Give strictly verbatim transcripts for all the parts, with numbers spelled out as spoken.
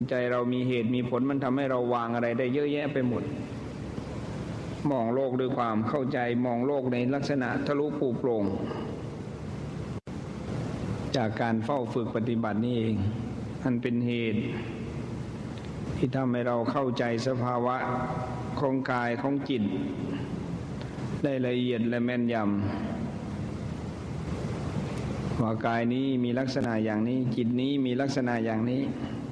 ใจเรามีเหตุมีผลมันทำให้เราวางอะไรได้เยอะแยะไปหมดมองโลกด้วยความเข้าใจมองโลกในลักษณะทะลุปลุกโปร่งจากการเฝ้าฝึกปฏิบัตินี่เองมันเป็นเหตุที่ทำให้เราเข้าใจสภาวะของกายของจิตได้ละเอียดและแม่นยำว่ากายนี้มีลักษณะอย่างนี้จิตนี้มีลักษณะอย่างนี้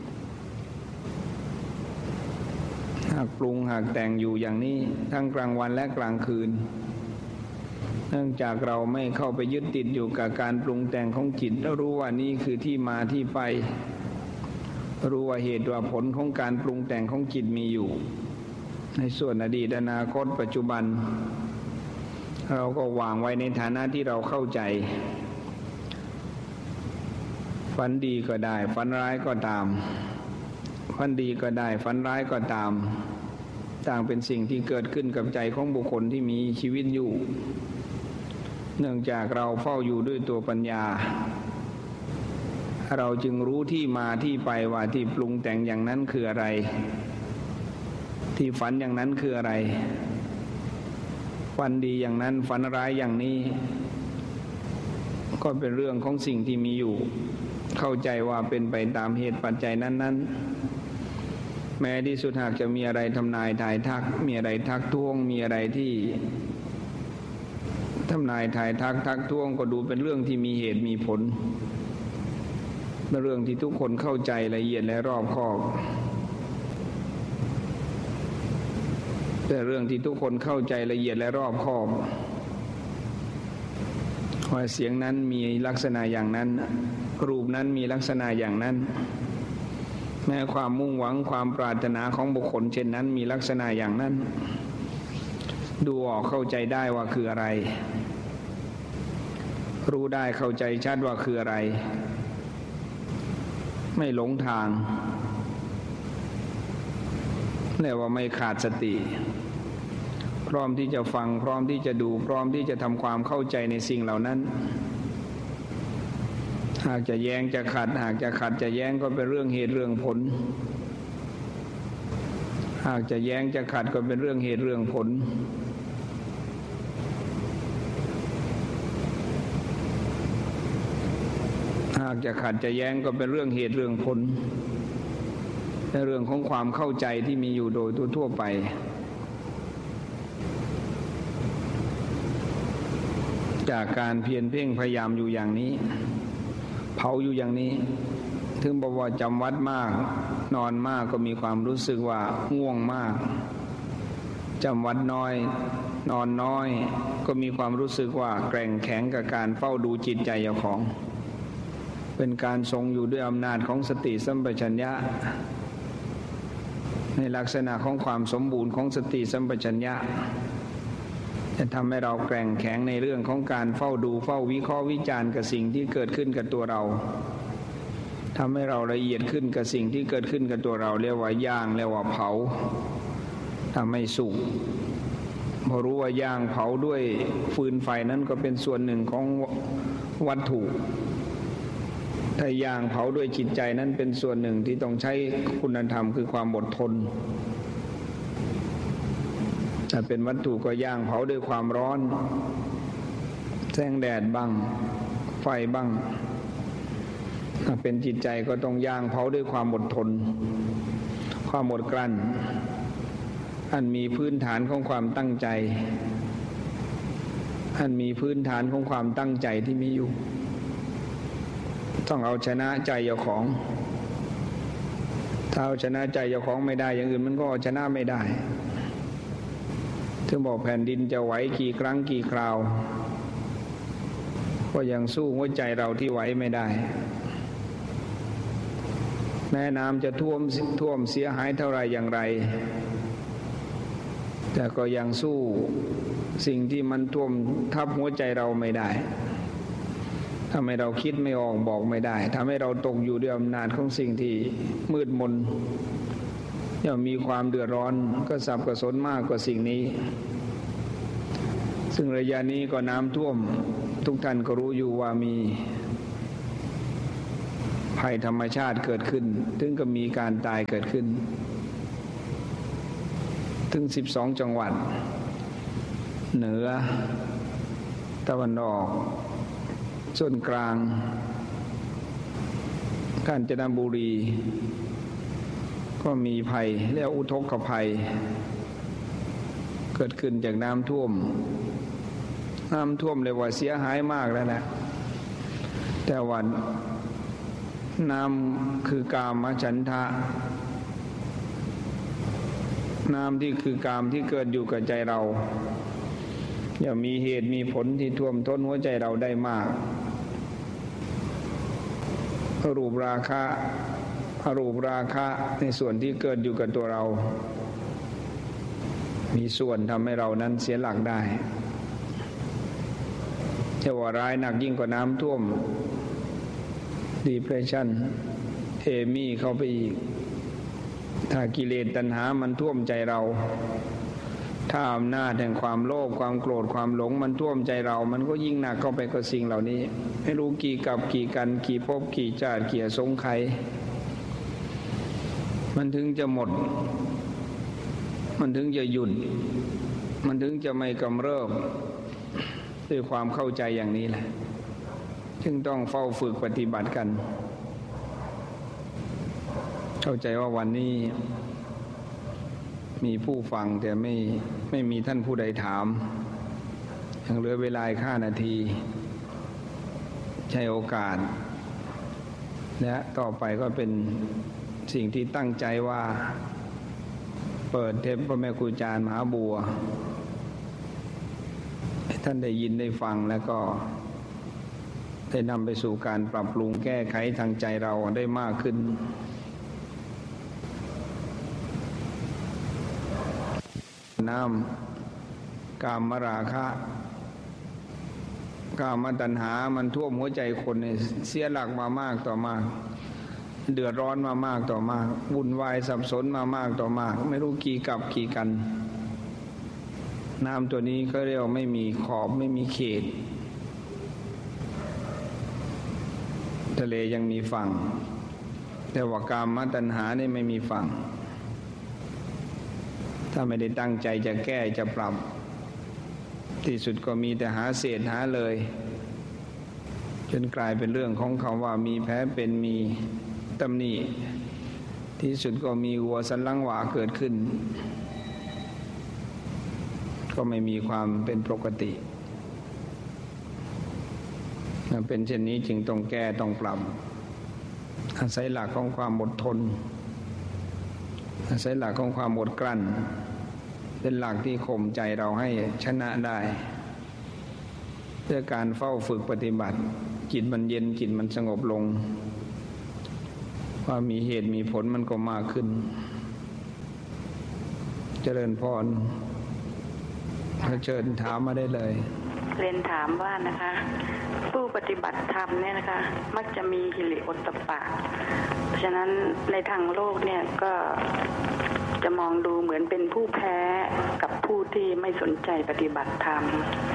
หากปรุงหากแต่งอยู่อย่างนี้ทั้งกลางวันและกลางคืนเนื่องจากเราไม่เข้าไปยึดติดอยู่กับการปรุงแต่งของจิตแล้วรู้ว่านี่คือที่มาที่ไปรู้ว่าเหตุว่าผลของการปรุงแต่งของจิตมีอยู่ในส่วนอดีตอนาคตปัจจุบันเราก็วางไว้ในฐานะที่เราเข้าใจฝันดีก็ได้ฝันร้ายก็ตามฝันดีก็ได้ฝันร้ายก็ตามต่างเป็นสิ่งที่เกิดขึ้นกับใจของบุคคลที่มีชีวิตอยู่เนื่องจากเราเฝ้าอยู่ด้วยตัวปัญญาเราจึงรู้ที่มาที่ไปว่าที่ปรุงแต่งอย่างนั้นคืออะไรที่ฝันอย่างนั้นคืออะไรฝันดีอย่างนั้นฝันร้ายอย่างนี้ก็เป็นเรื่องของสิ่งที่มีอยู่เข้าใจว่าเป็นไปตามเหตุปัจจัยนั้นๆแม้ที่สุดหากจะมีอะไรทำนายทายทักมีอะไรทักท้วงมีอะไรที่ทำนายทายทักทักท้วงก็ดูเป็นเรื่องที่มีเหตุมีผลเป็นเรื่องที่ทุกคนเข้าใจละเอียดและรอบคอบเป็นเรื่องที่ทุกคนเข้าใจละเอียดและรอบคอบว่าเสียงนั้นมีลักษณะอย่างนั้นรูปนั้นมีลักษณะอย่างนั้นแม้ความมุ่งหวังความปรารถนาของบุคคลเช่นนั้นมีลักษณะอย่างนั้นดูออกเข้าใจได้ว่าคืออะไรรู้ได้เข้าใจชัดว่าคืออะไรไม่หลงทางเรียกว่าไม่ขาดสติพร้อมที่จะฟังพร้อมที่จะดูพร้อมที่จะทำความเข้าใจในสิ่งเหล่านั้นหากจะแย้งจะขัดหากจะขัดจะแย้งก็เป็นเรื่องเหตุเรื่องผลหากจะแย้งจะขัดก็เป็นเรื่องเหตุเรื่องผลหากจะขัดจะแย้งก็เป็นเรื่องเหตุเรื่องผลในเรื่องของความเข้าใจที่มีอยู่โดยทั่วไปจากการเพียรเพ่งพยายามอยู่อย่างนี้เผาอยู่อย่างนี้ถึงบอกว่าจำวัดมากนอนมากก็มีความรู้สึกว่าง่วงมากจำวัดน้อยนอนน้อยก็มีความรู้สึกว่าแกร่งแข็งกับการเฝ้าดูจิตใจเจ้าของเป็นการทรงอยู่ด้วยอำนาจของสติสัมปชัญญะในลักษณะของความสมบูรณ์ของสติสัมปชัญญะจะทำให้เราแกร่งแข็งในเรื่องของการเฝ้าดูเฝ้าวิเคราะห์วิจารณ์กับสิ่งที่เกิดขึ้นกับตัวเราทำให้เราละเอียดขึ้นกับสิ่งที่เกิดขึ้นกับตัวเราเรียกว่าย่างเรียกว่าเผาทำให้สุกพอรู้ว่าย่างเผาด้วยฟืนไฟนั้นก็เป็นส่วนหนึ่งของวัตถุถ้าย่างเผาด้วยจิตใจนั้นเป็นส่วนหนึ่งที่ต้องใช้คุณธรรมคือความอดทนถ้าเป็นวัตถุก็ย่างเผาด้วยความร้อนแสงแดดบ้างไฟบ้างถ้าเป็นจิตใจก็ต้องย่างเผาด้วยความอดทนความอดกลั้นอันมีพื้นฐานของความตั้งใจอันมีพื้นฐานของความตั้งใจที่มีอยู่ต้องเอาชนะใจเจ้าของถ้าเอาชนะใจเจ้าของไม่ได้อย่างอื่นมันก็เอาชนะไม่ได้ถึงบอกแผ่นดินจะไหวกี่ครั้งกี่คราวก็ยังสู้หัวใจเราที่ไหวไม่ได้แม่น้ำจะท่วมท่วมเสียหายเท่าไรอย่างไรแต่ก็ยังสู้สิ่งที่มันท่วมทับหัวใจเราไม่ได้ทำให้เราคิดไม่ออกบอกไม่ได้ทำให้เราตกอยู่ด้วยอำนาจของสิ่งที่มืดมนย่อมมีความเดือดร้อนก็สับกระสนมากกว่าสิ่งนี้ซึ่งระยะนี้ก็น้ำท่วมทุกท่านก็รู้อยู่ว่ามีภัยธรรมชาติเกิดขึ้นถึงก็มีการตายเกิดขึ้นถึงสิบสองจังหวัดเหนือตะวันออกส่วนกลางกาญจนบุรีก็มีภัยเรียกอุทกภัยเกิดขึ้นจากน้ำท่วมน้ำท่วมเลยว่าเสียหายมากแล้วนะแต่วันน้ำคือกามฉันทะน้ำที่คือกามที่เกิดอยู่กับใจเราอย่ามีเหตุมีผลที่ท่วมท้นหัวใจเราได้มากอรูปราคะอรูปราคะในส่วนที่เกิดอยู่กับตัวเรามีส่วนทำให้เรานั้นเสียหลักได้จะว่าร้ายหนักยิ่งกว่าน้ำท่วม depression เอมี่เข้าไปอีกถ้ากิเลสตัณหามันท่วมใจเราถ้าอำนาจแห่งความโลภความโกรธความหลงมันท่วมใจเรามันก็ยิ่งหนักเข้าไปกับสิ่งเหล่านี้ไม่รู้กี่กับกี่กันกี่ภพกี่ชาติกี่สงไขยมันถึงจะหมดมันถึงจะหยุดมันถึงจะไม่กำเริบด้วยความเข้าใจอย่างนี้แหละจึงต้องเฝ้าฝึกปฏิบัติกันเข้าใจว่าวันนี้มีผู้ฟังแต่ไม่ไม่มีท่านผู้ใดถามยังเหลือเวลาห้านาทีใช้โอกาสและต่อไปก็เป็นสิ่งที่ตั้งใจว่าเปิดเทปพระแม่ครูอาจารย์มหาบัวให้ท่านได้ยินได้ฟังแล้วก็ได้นำไปสู่การปรับปรุงแก้ไขทางใจเราได้มากขึ้นน้ำกามราคะกามตัณหามันท่วมหัวใจคนเนี่ยเสียหลักมามากต่อมากเดือดร้อนมามากต่อมากวุ่นวายสับสนมามากต่อมากไม่รู้กี่กับกี่กันน้ำตัวนี้ก็เรียกว่าไม่มีขอบไม่มีเขตทะเลยังมีฝั่งแต่ว่ากามตัณหานี่ไม่มีฝั่งถ้าไม่ได้ตั้งใจจะแก้จะปรับที่สุดก็มีแต่หาเศษหาเลยจนกลายเป็นเรื่องของคำว่ามีแพ้เป็นมีตำหนิที่สุดก็มีวัวสันหลังหวาเกิดขึ้นก็ไม่มีความเป็นปกติเป็นเช่นนี้จึงต้องแก้ต้องปรับอาศัยหลักของความอดทนอาศัยหลักของความอดกลั้นเป็นหลักที่ข่มใจเราให้ชนะได้ด้วยการเฝ้าฝึกปฏิบัติจิตมันเย็นจิตมันสงบลงว่ามีเหตุมีผลมันก็มากขึ้นเจริญพรเชิญถามมาได้เลยเรียนถามว่านะคะผู้ปฏิบัติธรรมเนี่ยนะคะมักจะมีหิริโอตตัปปะเพราะฉะนั้นในทางโลกเนี่ยก็จะมองดูเหมือนเป็นผู้แพ้กับผู้ที่ไม่สนใจปฏิบัติธรรม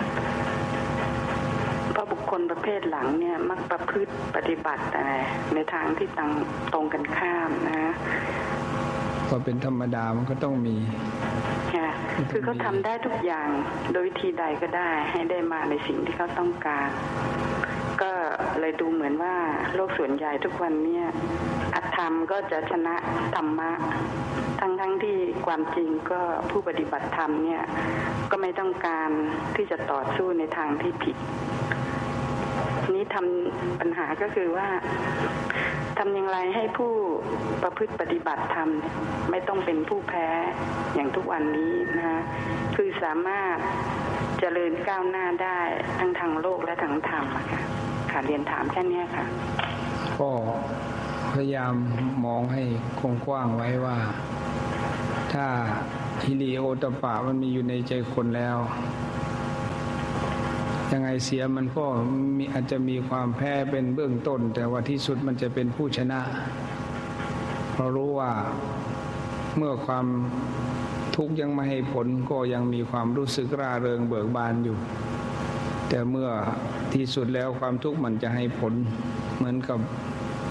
เพราะบุคคลประเภทหลังเนี่ยมักประพฤติปฏิบัติอะไรในทางที่ต่างตรงกันข้ามนะพอเป็นธรรมดามันก็ต้องมีค่ะคือเขาทำได้ทุกอย่างโดยวิธีใดก็ได้ให้ได้มาในสิ่งที่เขาต้องการก็เลยดูเหมือนว่าโลกส่วนใหญ่ทุกวันเนี่ยอธรรมก็จะชนะธรรมะทั้งทั้งที่ความจริงก็ผู้ปฏิบัติธรรมเนี่ยก็ไม่ต้องการที่จะต่อสู้ในทางที่ผิดนี้ทำปัญหาก็คือว่าทำอย่างไรให้ผู้ประพฤติปฏิบัติธรรมไม่ต้องเป็นผู้แพ้อย่างทุกวันนี้นะคือสามารถเจริญก้าวหน้าได้ทั้งทางโลกและทางธรรมค่ะค่ะเรียนถามแค่นี้ค่ะก็พยายามมองให้กว้างๆไว้ว่าถ้าหิริโอตตัปปะมันมีอยู่ในใจคนแล้วยังไงเสียมันก็มีอาจจะมีความแพ้เป็นเบื้องต้นแต่ว่าที่สุดมันจะเป็นผู้ชนะเพราะรู้ว่าเมื่อความทุกข์ยังไม่ให้ผลก็ยังมีความรู้สึกร่าเริงเบิกบานอยู่แต่เมื่อที่สุดแล้วความทุกข์มันจะให้ผลเหมือนกับ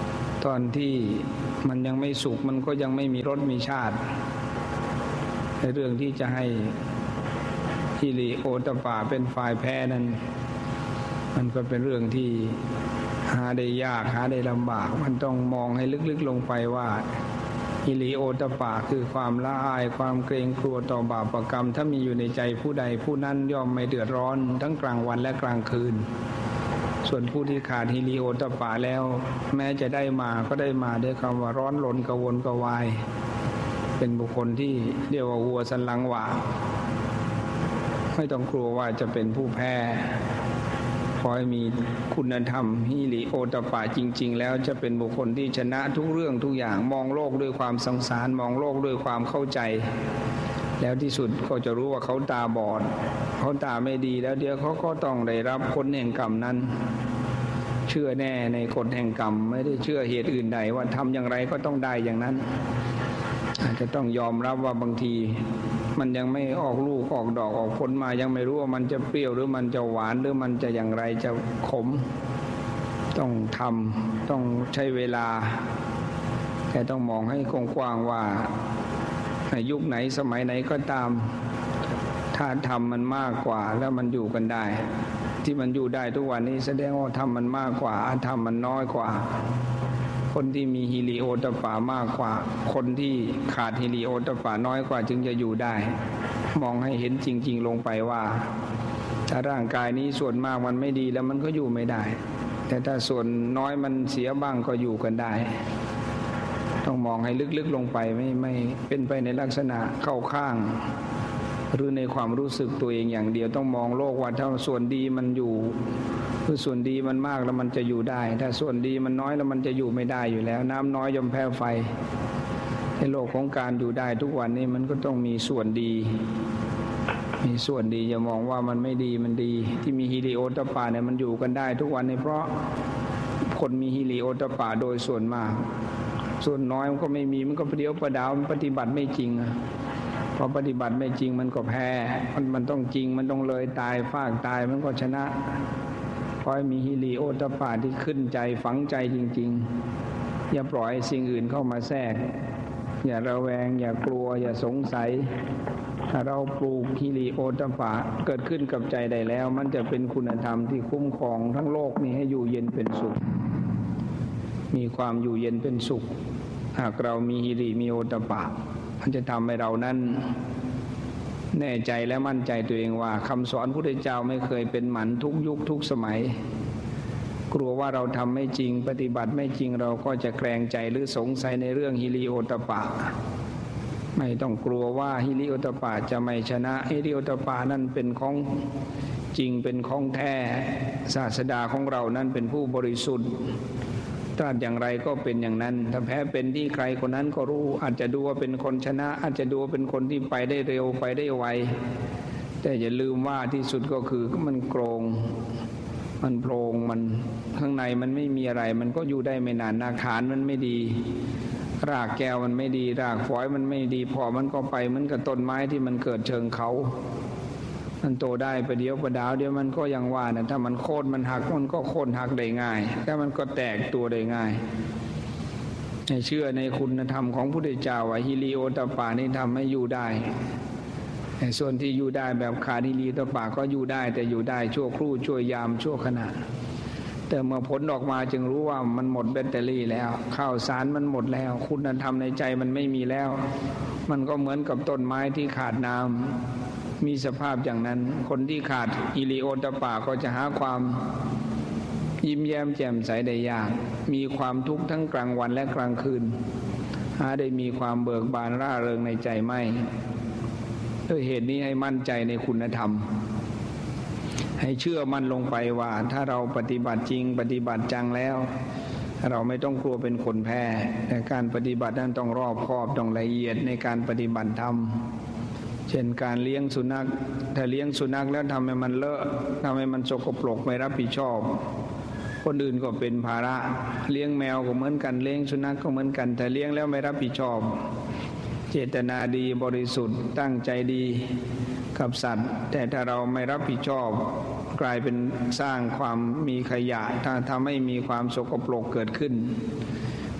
ตอนที่มันยังไม่สุขมันก็ยังไม่มีรสมีชาติในเรื่องที่จะให้ฮิริโอตปะเป็นฝ่ายแพ้นั้นมันก็เป็นเรื่องที่หาได้ยากหาได้ลำบากมันต้องมองให้ลึกๆลงไปว่าฮิริโอตปะคือความละอายความเกรงกลัวต่อบาปกรรมถ้ามีอยู่ในใจผู้ใดผู้นั้นย่อมไม่เดือดร้อนทั้งกลางวันและกลางคืนส่วนผู้ที่ขาดฮิริโอตปะแล้วแม้จะได้มาก็ได้มาด้วยคำว่าร้อนรนกระวนกระวายเป็นบุคคลที่เรียกว่าวัวสันหลังหวาไม่ต้องกลัวว่าจะเป็นผู้แพ้ขอให้มีคุณธรรมฮิริโอตปะจริงๆแล้วจะเป็นบุคคลที่ชนะทุกเรื่องทุกอย่างมองโลกด้วยความสงสารมองโลกด้วยความเข้าใจแล้วที่สุดก็จะรู้ว่าเขาตาบอดเขาตาไม่ดีแล้วเดี๋ยวเขาก็ต้องได้รับผลแห่งกรรมนั้นเชื่อแน่ในกฎแห่งกรรมไม่ได้เชื่อเหตุอื่นใดว่าทำอย่างไรก็ต้องได้อย่างนั้นอาจจะต้องยอมรับว่าบางทีมันยังไม่ออกลูกออกดอกออกผลมายังไม่รู้ว่ามันจะเปรี้ยวหรือมันจะหวานหรือมันจะอย่างไรจะขมต้องทำต้องใช้เวลาแต่ต้องมองให้กว้างๆว่าในยุคไหนสมัยไหนก็ตามถ้าธรรมมันมากกว่าแล้วมันอยู่กันได้ที่มันอยู่ได้ทุกวันนี้แสดงว่าธรรมมันมากกว่าอธรรมมันน้อยกว่าคนที่มีฮิริโอตปะมากกว่าคนที่ขาดฮิริโอตปะน้อยกว่าจึงจะอยู่ได้มองให้เห็นจริงๆลงไปว่าถ้าร่างกายนี้ส่วนมากมันไม่ดีแล้วมันก็อยู่ไม่ได้แต่ถ้าส่วนน้อยมันเสียบ้างก็อยู่กันได้ต้องมองให้ลึกๆลงไปไม่ไม่เป็นไปในลักษณะเข้าข้างหรือในความรู้สึกตัวเองอย่างเดียวต้องมองโลกว่าถ้าส่วนดีมันอยู่คือส่วนดีมันมากแล้วมันจะอยู่ได้ถ้าส่วนดีมันน้อยแล้วมันจะอยู่ไม่ได้อยู่แล้วน้ำน้อยย่อมแพ้ไฟในโลกของการอยู่ได้ทุกวันนี้มันก็ต้องมีส่วนดีมีส่วนดีอย่ามองว่ามันไม่ดีมันดีที่มีฮิริโอตปะเนี่ยมันอยู่กันได้ทุกวันนี้เพราะคนมีฮิริโอตปะโดยส่วนมากส่วนน้อยมันก็ไม่มีมันก็ประเดี๋ยวประดาวมันปฏิบัติไม่จริงพอปฏิบัติไม่จริงมันก็แพ้มันมันต้องจริงมันต้องเลยตายฟากตายมันก็ชนะขอให้มีฮิริโอตปะที่ขึ้นใจฝังใจจริงๆอย่าปล่อยสิ่งอื่นเข้ามาแทรกอย่าระแวงอย่ากลัวอย่าสงสัยถ้าเราปลูกฮิริโอตปะเกิดขึ้นกับใจได้แล้วมันจะเป็นคุณธรรมที่คุ้มครองทั้งโลกนี้ให้อยู่เย็นเป็นสุขมีความอยู่เย็นเป็นสุขหากเรามีฮิริมีโอตปะมันจะทำให้เรานั้นแน่ใจและมั่นใจตัวเองว่าคำสอนพระพุทธเจ้าไม่เคยเป็นหมันทุกยุคทุกสมัยกลัวว่าเราทำไม่จริงปฏิบัติไม่จริงเราก็จะแกรงใจหรือสงสัยในเรื่องฮิริโอตปะไม่ต้องกลัวว่าฮิริโอตปะจะไม่ชนะฮิริโอตปะนั่นเป็นของจริงเป็นของแท้ศาสดาของเรานั้นเป็นผู้บริสุทธิ์ตรัสอย่างไรก็เป็นอย่างนั้นถ้าแพ้เป็นที่ใครคนนั้นก็รู้อาจจะดูว่าเป็นคนชนะอาจจะดูว่าเป็นคนที่ไปได้เร็วไปได้ไวแต่อย่าลืมว่าที่สุดก็คือมันโกรงมันโพรงมันข้างในมันไม่มีอะไรมันก็อยู่ได้ไม่นานนาขานมันไม่ดีรากแก้วมันไม่ดีรากฝอยมันไม่ดีพอมันก็ไปเหมือนกับต้นไม้ที่มันเกิดเชิงเขามันโตได้ประเดี๋ยวประดาวเดี๋ยวมันก็ยังว่านะถ้ามันโค่นมันหักมันก็โค่นหักได้ง่ายถ้ามันก็แตกตัวได้ง่ายให้เชื่อในคุณธรรมของพระพุทธเจ้าว่าฮิริโอตปะนี่ทำให้อยู่ได้ในส่วนที่อยู่ได้แบบขาดฮิริโอตปะก็อยู่ได้แต่อยู่ได้ชั่วครู่ชั่วยามชั่วขณะแต่เมื่อผลออกมาจึงรู้ว่ามันหมดแบตเตอรี่แล้วข้าวสารมันหมดแล้วคุณธรรมในใจมันไม่มีแล้วมันก็เหมือนกับต้นไม้ที่ขาดน้ำมีสภาพอย่างนั้นคนที่ขาดฮิริโอตปะก็จะหาความยิ้มแย้มแจ่มใสได้ยากมีความทุกข์ทั้งกลางวันและกลางคืนหาได้มีความเบิกบานร่าเริงในใจไม่ด้วยเหตุนี้ให้มั่นใจในคุณธรรมให้เชื่อมั่นลงไปว่าถ้าเราปฏิบัติจริงปฏิบัติจังแล้วเราไม่ต้องกลัวเป็นคนแพ้แต่การปฏิบัตินั้นต้องรอบคอบต้องละเอียดในการปฏิบัติธรรมเช่นการเลี้ยงสุนัขถ้าเลี้ยงสุนัขแล้วทำให้มันเลอะทำให้มันสกปรกไม่รับผิดชอบคนอื่นก็เป็นภาระเลี้ยงแมวก็เหมือนกันเลี้ยงสุนัขก็เหมือนกันแต่เลี้ยงแล้วไม่รับผิดชอบเจตนาดีบริสุทธิ์ตั้งใจดีกับสัตว์แต่ถ้าเราไม่รับผิดชอบกลายเป็นสร้างความมีขยะถ้าทำให้มีความสกปรกเกิดขึ้น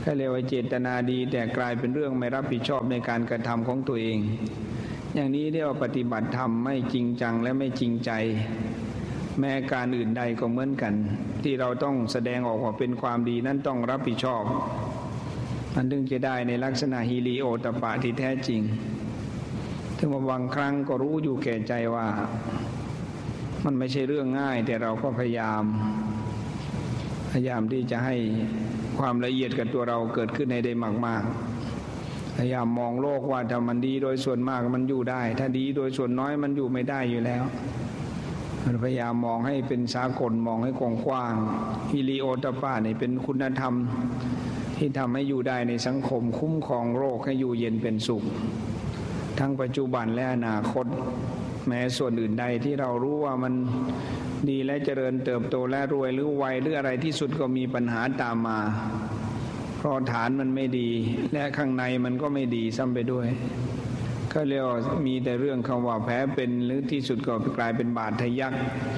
ก็เรียกว่าเจตนาดีแต่กลายเป็นเรื่องไม่รับผิดชอบในการกระทำของตัวเองอย่างนี้เรียกว่าปฏิบัติธรรมไม่จริงจังและไม่จริงใจแม้การอื่นใดก็เหมือนกันที่เราต้องแสดงออกว่าเป็นความดีนั้นต้องรับผิดชอบมันถึงจะได้ในลักษณะฮิริโอตปะที่แท้จริงถึงว่าบางครั้งก็รู้อยู่แก่ใจว่ามันไม่ใช่เรื่องง่ายแต่เราก็พยายามพยายามที่จะให้ความละเอียดกับตัวเราเกิดขึ้นให้ได้มากๆพยายามมองโลกว่าถ้ามันดีโดยส่วนมากมันอยู่ได้ถ้าดีโดยส่วนน้อยมันอยู่ไม่ได้อยู่แล้วมันพยายามมองให้เป็นสากลมองให้กว้างๆฮิริโอตปะนี่เป็นคุณธรรมที่ทำให้อยู่ได้ในสังคมคุ้มครองโลกให้อยู่เย็นเป็นสุขทั้งปัจจุบันและอนาคตแม้ส่วนอื่นใดที่เรารู้ว่ามันดีและเจริญเติบโตและรวยหรือไวหรืออะไรที่สุดก็มีปัญหาตามมาเพราะฐานมันไม่ดีและข้างในมันก็ไม่ดีซ้ำไปด้วยก็เรียกว่ามีแต่เรื่องคำว่าแพ้เป็นหรือที่สุดก็กลายเป็นบาดทะยัก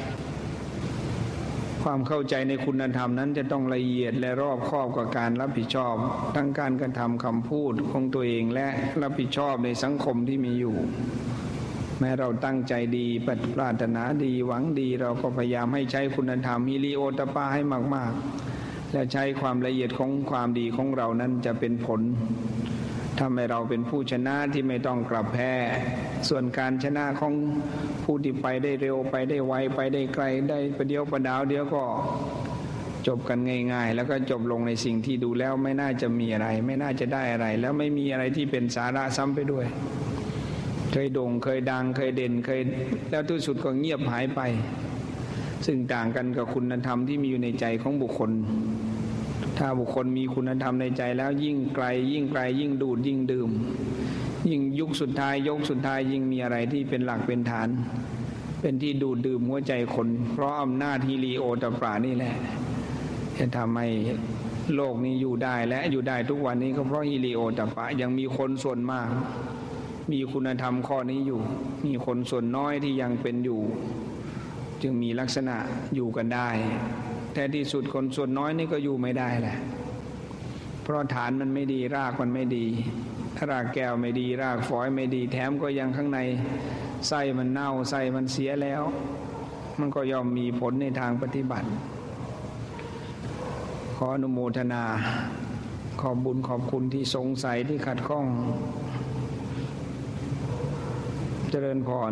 ความเข้าใจในคุณธรรมนั้นจะต้องละเอียดและรอบคอบกับการรับผิดชอบทั้งการกระทำคำพูดของตัวเองและรับผิดชอบในสังคมที่มีอยู่แม้เราตั้งใจดีปรารถนาดีหวังดีเราก็พยายามให้ใช้คุณธรรมฮิริโอตปะให้มากๆและใช้ความละเอียดของความดีของเรานั้นจะเป็นผลทำให้เราเป็นผู้ชนะที่ไม่ต้องกลับแพ้ส่วนการชนะของผู้ที่ไปได้เร็วไปได้ไวไปได้ไกลได้ประเดี๋ยวประดาวเดี๋ยวก็จบกันง่ายๆแล้วก็จบลงในสิ่งที่ดูแล้วไม่น่าจะมีอะไรไม่น่าจะได้อะไรแล้วไม่มีอะไรที่เป็นสาระซ้ำไปด้วยเคยโด่งเคยดังเคยเด่นเคยแล้วที่สุดก็เงียบหายไปซึ่งต่างกันกับคุณธรรมที่มีอยู่ในใจของบุคคลถ้าบุคคลมีคุณธรรมในใจแล้วยิ่งไกลยิ่งไกลยิ่งดูดยิ่งดื่มยิ่งยุคสุดท้ายยกสุดท้ายยิ่งมีอะไรที่เป็นหลักเป็นฐานเป็นที่ดูดดื่มหัวใจคนเพราะอำนาจฮิริโอตปะนี่แหละจะทำให้โลกนี้อยู่ได้และอยู่ได้ทุกวันนี้ก็เพราะฮิริโอตปะยังมีคนส่วนมากมีคุณธรรมข้อนี้อยู่มีคนส่วนน้อยที่ยังเป็นอยู่จึงมีลักษณะอยู่กันได้แต่ที่สุดคนส่วนน้อยนี่ก็อยู่ไม่ได้แหละเพราะฐานมันไม่ดีรากมันไม่ดีรากแก้วไม่ดีรากฝอยไม่ดีแถมก็ยังข้างในไส้มันเน่าไส้มันเสียแล้วมันก็ย่อมมีผลในทางปฏิบัติขออนุโมทนาขอบบุญขอบคุณที่สงสัยที่ขัดข้องเจริญพร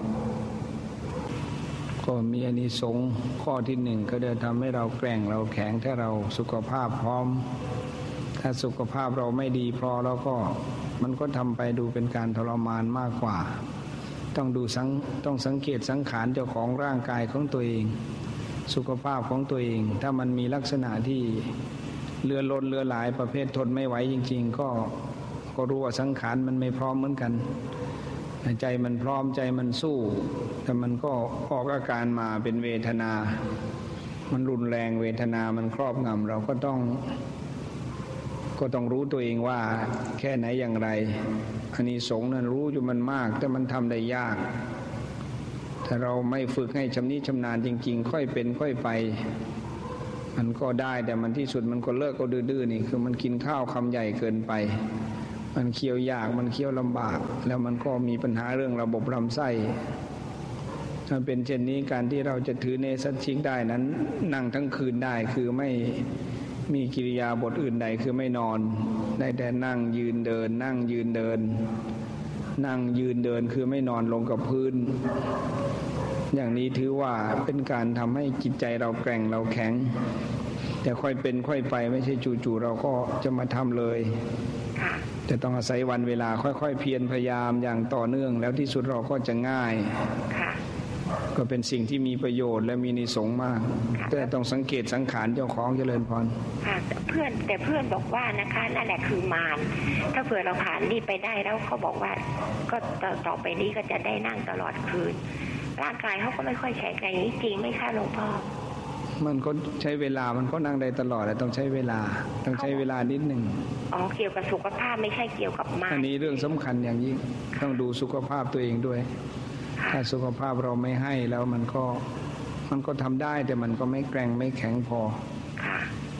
ก็มีอานิสงส์ข้อที่หนึ่งก็จะทำให้เราแกร่งเราแข็งถ้าเราสุขภาพพร้อมถ้าสุขภาพเราไม่ดีพอแล้วก็มันก็ทำไปดูเป็นการทรมานมากกว่าต้องดูสังต้องสังเกตสังขารเจ้าของร่างกายของตัวเองสุขภาพของตัวเองถ้ามันมีลักษณะที่เลือล้นเลือหลายประเภททนไม่ไหวจริงๆก็ก็รู้ว่าสังขารมันไม่พร้อมเหมือนกันใจมันพร้อมใจมันสู้แต่มันก็ออกอาการมาเป็นเวทนามันรุนแรงเวทนามันครอบงำเราก็ต้องก็ต้องรู้ตัวเองว่าแค่ไหนอย่างไรอานิสงส์นั้นรู้อยู่มันมากแต่มันทำได้ยากถ้าเราไม่ฝึกให้ชำนิชำนาญจริงๆค่อยเป็นค่อยไปมันก็ได้แต่มันที่สุดมันก็เลิกก็ดื้อๆนี่คือมันกินข้าวคำใหญ่เกินไปมันเคี้ยวยากมันเคี้ยวลำบากแล้วมันก็มีปัญหาเรื่องระบบลำไส้ถ้าเป็นเช่นนี้การที่เราจะถือเนสัชชิกได้นั้นนั่งทั้งคืนได้คือไม่มีกิริยาบทอื่นใดคือไม่นอนได้แต่นั่งยืนเดินนั่งยืนเดินนั่งยืนเดินคือไม่นอนลงกับพื้นอย่างนี้ถือว่าเป็นการทำให้จิตใจเราแกร่งเราแข็งแต่ค่อยเป็นค่อยไปไม่ใช่จู่ๆเราก็จะมาทำเลยจะต้องอาศัยวันเวลาค่อยๆเพียรพยายามอย่างต่อเนื่องแล้วที่สุดเราก็จะง่ายก็เป็นสิ่งที่มีประโยชน์และมีนิสงส์มากแต่ต้องสังเกตสังขารเจ้าของเจริญพรค่ะเพื่อนแต่เพื่อนบอกว่านะคะนั่นแหละคือมารถ้าเผื่อเราผ่านนี่ไปได้แล้วเขาบอกว่าก็ต่อไปนี้ก็จะได้นั่งตลอดคืนร่างกายเขาก็ไม่ค่อยแข็งแรงนี้จริงไหมคะหลวงพ่อมันก็ใช้เวลามันก็นั่งได้ตลอดแต่ต้องใช้เวลาต้องใช้เวลานิดหนึ่งอ๋อเกี่ยวกับสุขภาพไม่ใช่เกี่ยวกับมารอันนี้เรื่องสำคัญอย่างยิ่งต้องดูสุขภาพตัวเองด้วยถ้าสุขภาพเราไม่ให้แล้วมันก็มันก็ทำได้แต่มันก็ไม่แกร่งไม่แข็งพอค่ะ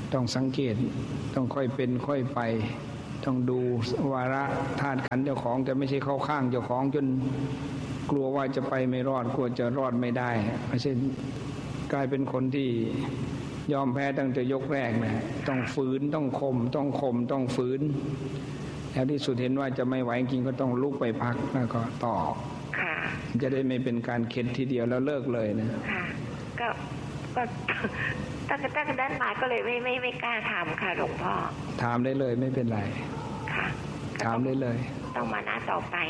ต้องสังเกตต้องค่อยเป็นค่อยไปต้องดูวาระธาตุขันธ์เจ้าของแต่ไม่ใช่เข้าข้างเจ้าของจนกลัวว่าจะไปไม่รอดกลัวจะรอดไม่ได้ไม่ใช่กลายเป็นคนที่ยอมแพ้ตั้งแต่ยกแรกนะต้องฝืนต้องข่มต้องข่มต้องฝืนแล้วที่สุดเห็นว่าจะไม่ไหวจริงก็ต้องลุกไปพักแล้วก็ต่อค่ะจะได้ไม่เป็นการเข็ดทีเดียวแล้วเลิกเลยนะค่ะก็ก็ตั้งแต่ตั้งแต่นั้นมาก็เลยไม่ไม่ไม่กล้าถามค่ะหลวงพ่อถามได้เลยไม่เป็นไรค่ะถามได้เลยต้องมาหน้าต่อไป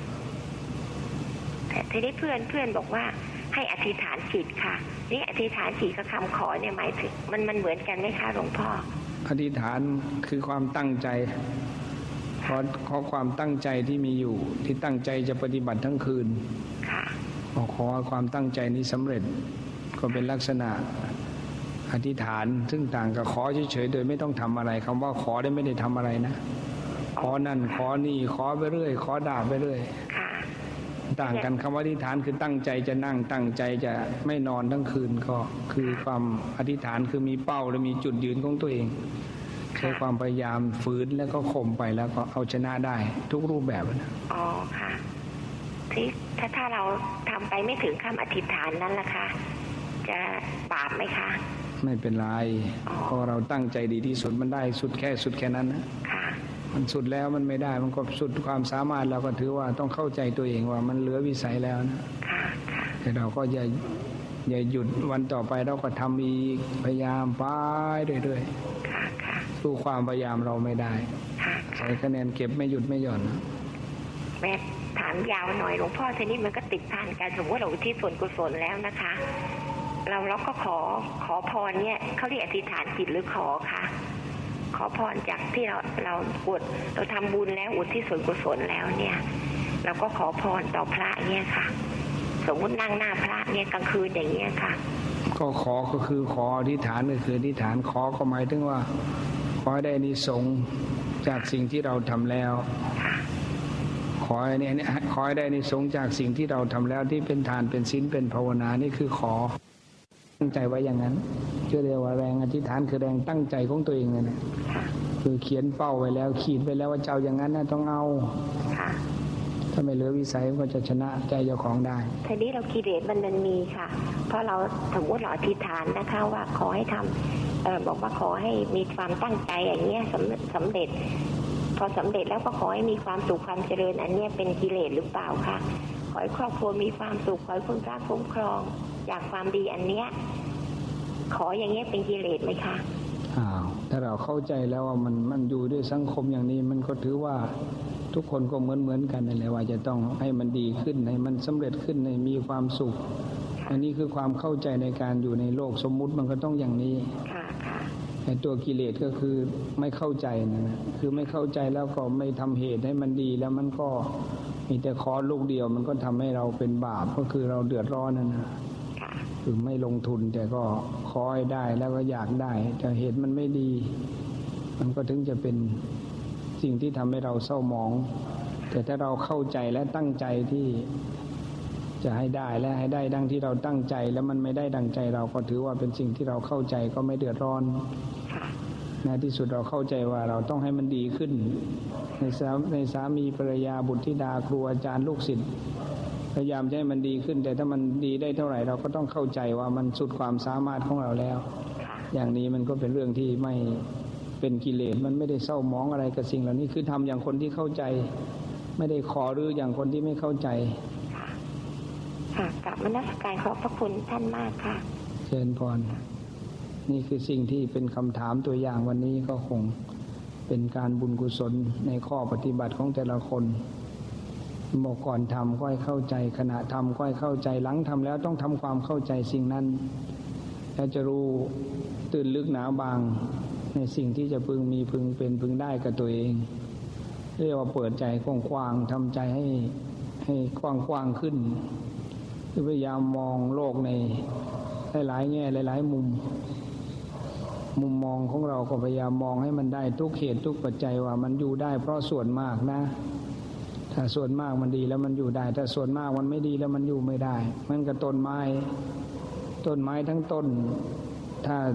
แต่ทีนี้เพื่อนเพื่อนบอกว่าให้อธิษฐานจิตค่ะนี่อธิษฐานจิตกับคำขอเนี่ยหมายถึงมันมันเหมือนกันไหมคะหลวงพ่ออธิษฐานคือความตั้งใจขอขอความตั้งใจที่มีอยู่ที่ตั้งใจจะปฏิบัติทั้งคืนค่ะขอความตั้งใจนี้สำเร็จก็เป็นลักษณะอธิษฐานซึ่งต่างกับขอเฉยๆโดยไม่ต้องทำอะไรคำว่าขอได้ไม่ได้ทำอะไรนะขอนั่นขอนี่ขอไปเรื่อยขอด่าไปเรื่อยต่างกันคำว่าอธิษฐานคือตั้งใจจะนั่งตั้งใจจะไม่นอนทั้งคืนก็คือความอธิษฐานคือมีเป้าและมีจุดยืนของตัวเองใช้ความพยายามฝืนแล้วก็ข่มไปแล้วก็เอาชนะได้ทุกรูปแบบนะอ๋อค่ะที่ถ้าถ้าเราทำไปไม่ถึงคำอธิษฐานนั้นล่ะคะจะบาปไหมคะไม่เป็นไรเพราะเราตั้งใจดีที่สุดมันได้สุดแค่สุดแค่นั้นนะค่ะมันสุดแล้วมันไม่ได้มันก็สุดความสามารถเราก็ถือว่าต้องเข้าใจตัวเองว่ามันเหลือวิสัยแล้วนะค่ะค่ะแต่เราก็อย่าอย่าหยุดวันต่อไปเราก็ทำอีกพยายามไปเรื่อยๆค่ะค่ะสู้ความพยายามเราไม่ได้ค่ะใช้คะแนนเก็บไม่หยุดไม่หย่อนแม่ถามยาวหน่อยหลวงพ่อทีนี้มันก็ติดพันกันสมมติเราอุทิศส่วนกุศลแล้วนะคะเราเราก็ขอขอพรเนี่ยเขาเรียกอธิษฐานจิตหรือขอคะขอพรจากที่เราเราอุดเราทำบุญแล้วอุทิศส่วนกุศลแล้วเนี่ยเราก็ขอพรต่อพระเนี่ยค่ะสมมตินั่งหน้าพระเนี่ยกลางคืนอย่างเงี้ยค่ะก็ขอก็คือขออธิษฐานก็คืออธิษฐานขอก็หมายถึงว่าขอให้ได้อานิสงส์จากสิ่งที่เราทำแล้วขอให้เนี่ยขอให้ได้อานิสงส์จากสิ่งที่เราทำแล้วที่เป็นทานเป็นศีลเป็นภาวนานี่คือขอตั้งใจไว้อย่างนั้นชื่อเรียกว่าแรงอธิษฐานคือแรงตั้งใจของตัวเองนะคือเขียนเป้าไว้แล้วขีดไว้แล้วว่าเจ้าอย่างนั้นนะต้องเอาถ้าไม่เหลือวิสัยก็จะชนะใจเจ้าของได้ทีนี้เรากิเลสมันมันมีค่ะเพราะเราสมมติเราอธิษฐานนะคะว่าขอให้ทำเอ่อบอกว่าขอให้มีความตั้งใจอย่างเงี้ยสำสำเร็จพอสำเร็จแล้วก็ขอให้มีความสุขความเจริญอันนี้เป็นกิเลสหรือเปล่าคะขอให้ครอบครัวมีความสุขขอให้คุณพระคุ้มครองจากความดีอันเนี้ยขออย่างเงี้ยเป็นกิเลสไหมคะอ้าวถ้าเราเข้าใจแล้วว่ามันมันอยู่ด้วยสังคมอย่างนี้มันก็ถือว่าทุกคนก็เหมือนเหมือนกันนั่นแหละว่าจะต้องให้มันดีขึ้นให้มันสำเร็จขึ้นให้มีความสุขอันนี้คือความเข้าใจในการอยู่ในโลกสมมุติมันก็ต้องอย่างนี้ค่ะค่ะไอ้ตัวกิเลสก็คือไม่เข้าใจนะนะคือไม่เข้าใจแล้วก็ไม่ทำเหตุให้มันดีแล้วมันก็มีแต่ขอลูกเดียวมันก็ทำให้เราเป็นบาปก็คือเราเดือดร้อนนั่นนะคือไม่ลงทุนแต่ก็ขอให้ได้แล้วก็อยากได้แต่เหตุมันไม่ดีมันก็ถึงจะเป็นสิ่งที่ทำให้เราเศร้าหมองแต่ถ้าเราเข้าใจและตั้งใจที่จะให้ได้และให้ได้ดังที่เราตั้งใจแล้วมันไม่ได้ดังใจเราก็ถือว่าเป็นสิ่งที่เราเข้าใจก็ไม่เดือดร้อนในที่สุดเราเข้าใจว่าเราต้องให้มันดีขึ้นในสาในสามีภรรยาบุตรธิดาครูอาจารย์ลูกศิษย์พยายามให้มันดีขึ้นแต่ถ้ามันดีได้เท่าไหร่เราก็ต้องเข้าใจว่ามันสุดความสามารถของเราแล้วอย่างนี้มันก็เป็นเรื่องที่ไม่เป็นกิเลสมันไม่ได้เศร้าหมองอะไรกับสิ่งเหล่านี้คือทำอย่างคนที่เข้าใจไม่ได้ขอหรืออย่างคนที่ไม่เข้าใจค่ะค่ะกราบนมัสการขอบพระคุณท่านมากค่ะเชิญพรนี่คือสิ่งที่เป็นคำถามตัวอย่างวันนี้ก็คงเป็นการบุญกุศลในข้อปฏิบัติของแต่ละคนบอกก่อนทำก็ให้เข้าใจขณะทำก็ให้เข้าใจหลังทำแล้วต้องทำความเข้าใจสิ่งนั้นแล้วจะรู้ตื่นลึกหนาบางในสิ่งที่จะพึงมีพึงเป็นพึงได้กับตัวเองเรียกว่าเปิดใจกว้างๆทำใจให้ให้กว้างๆขึ้นพยายามมองโลกในหลายๆแง่หลายๆมุมมุมมองของเราก็พยายามมองให้มันได้ทุกเหตุทุกปัจจัยว่ามันอยู่ได้เพราะส่วนมากนะถ้าส่วนมากมันดีแล้วมันอยู่ได้ถ้าส่วนมากมันไม่ดีแล้วมันอยู่ไม่ได้มันกับต้นไม้ต้นไม้ทั้งต้นถ้า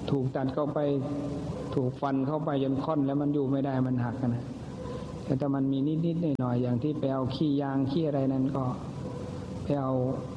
ถูกตัดเข้าไปถูกฟันเข้าไปจนค่อนแล้วมันอยู่ไม่ได้มันหักนะแต่ถ้ามันมีนิดๆหน่อยๆอย่างที่ไปเอาขี้ยางขี้อะไรนั้นก็ไปเอา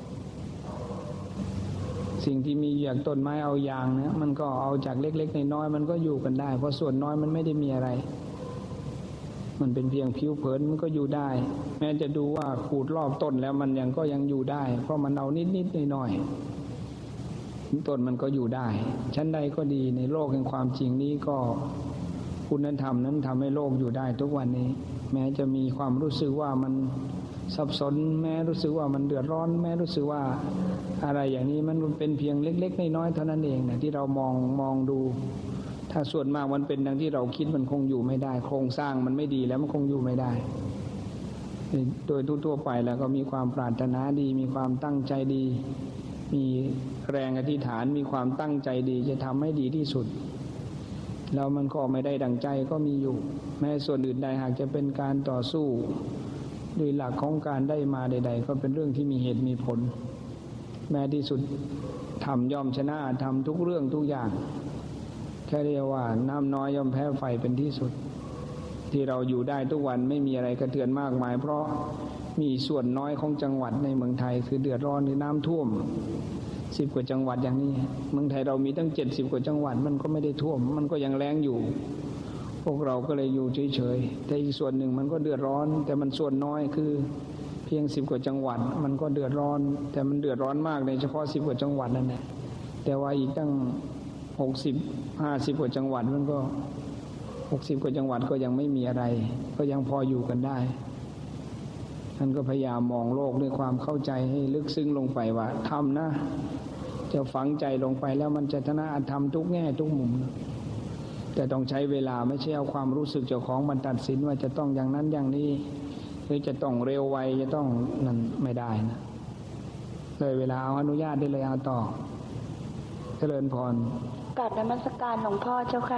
สิ่งที่มีอย่างต้นไม้เอายางนะมันก็เอาจากเล็กๆน้อยๆมันก็อยู่กันได้เพราะส่วนน้อยมันไม่ได้มีอะไรมันเป็นเพียงผิวเผินมันก็อยู่ได้แม้จะดูว่าขูดรอบต้นแล้วมันยังก็ยังอยู่ได้เพราะมันเอานิดๆหน่อยๆต้นมันก็อยู่ได้ชั้นใดก็ดีในโลกแห่งความจริงนี้ก็คุณธรรมนั้นทำให้โลกอยู่ได้ทุกวันนี้แม้จะมีความรู้สึกว่ามันสับสนแม้รู้สึกว่ามันเดือดร้อนแม้รู้สึกว่าอะไรอย่างนี้มันเป็นเพียงเล็กๆน้อยๆเท่านั้นเองนะที่เรามองมองดูถ้าส่วนมากมันเป็นดังที่เราคิดมันคงอยู่ไม่ได้โครงสร้างมันไม่ดีแล้วมันคงอยู่ไม่ได้โดยทั่วๆไปแล้วก็มีความปรารถนาดีมีความตั้งใจดีมีแรงอธิษฐานมีความตั้งใจดีจะทำให้ดีที่สุดแล้วมันก็ไม่ได้ดังใจก็มีอยู่แม้ส่วนอื่นใดหากจะเป็นการต่อสู้โดยหลักของการได้มาใดๆก็เป็นเรื่องที่มีเหตุมีผลแม้ที่สุดทำย่อมชนะทำทุกเรื่องทุกอย่างแค่เรียกว่าน้ำน้อยย่อมแพ้ไฟเป็นที่สุดที่เราอยู่ได้ทุกวันไม่มีอะไรกระเทือนมากมายเพราะมีส่วนน้อยของจังหวัดในเมืองไทยคือเดือดร้อนหรือน้ำท่วมสิบกว่าจังหวัดอย่างนี้เมืองไทยเรามีตั้งเจ็ดสิบกว่าจังหวัดมันก็ไม่ได้ท่วมมันก็ยังแล้งอยู่พวกเราก็เลยอยู่เฉยๆแต่อีกส่วนหนึ่งมันก็เดือดร้อนแต่มันส่วนน้อยคือเพียงสิบกว่าจังหวัดมันก็เดือดร้อนแต่มันเดือดร้อนมากในเฉพาะสิบกว่าจังหวัดนั่นแหละแต่ว่าอีกตั้งหกสิบห้าสิบกว่าจังหวัดมันก็หกสิบกว่าจังหวัดก็ยังไม่มีอะไรก็ยังพออยู่กันได้ท่านก็พยายามมองโลกด้วยความเข้าใจให้ลึกซึ้งลงไปว่าธรรมนะจะฝังใจลงไปแล้วมันจะชนะธรรมทุกแง่ทุกมุมแต่ต้องใช้เวลาไม่ใช่เอาความรู้สึกเจ้าของมันตัดสินว่าจะต้องอย่างนั้นอย่างนี้หรือจะต้องเร็วไวจะต้องนั่นไม่ได้นะเลยเวลาเอาอนุญาตได้เลยเอาต่อเจริญพรกราบนมัสการหลวงพ่อเจ้าค่ะ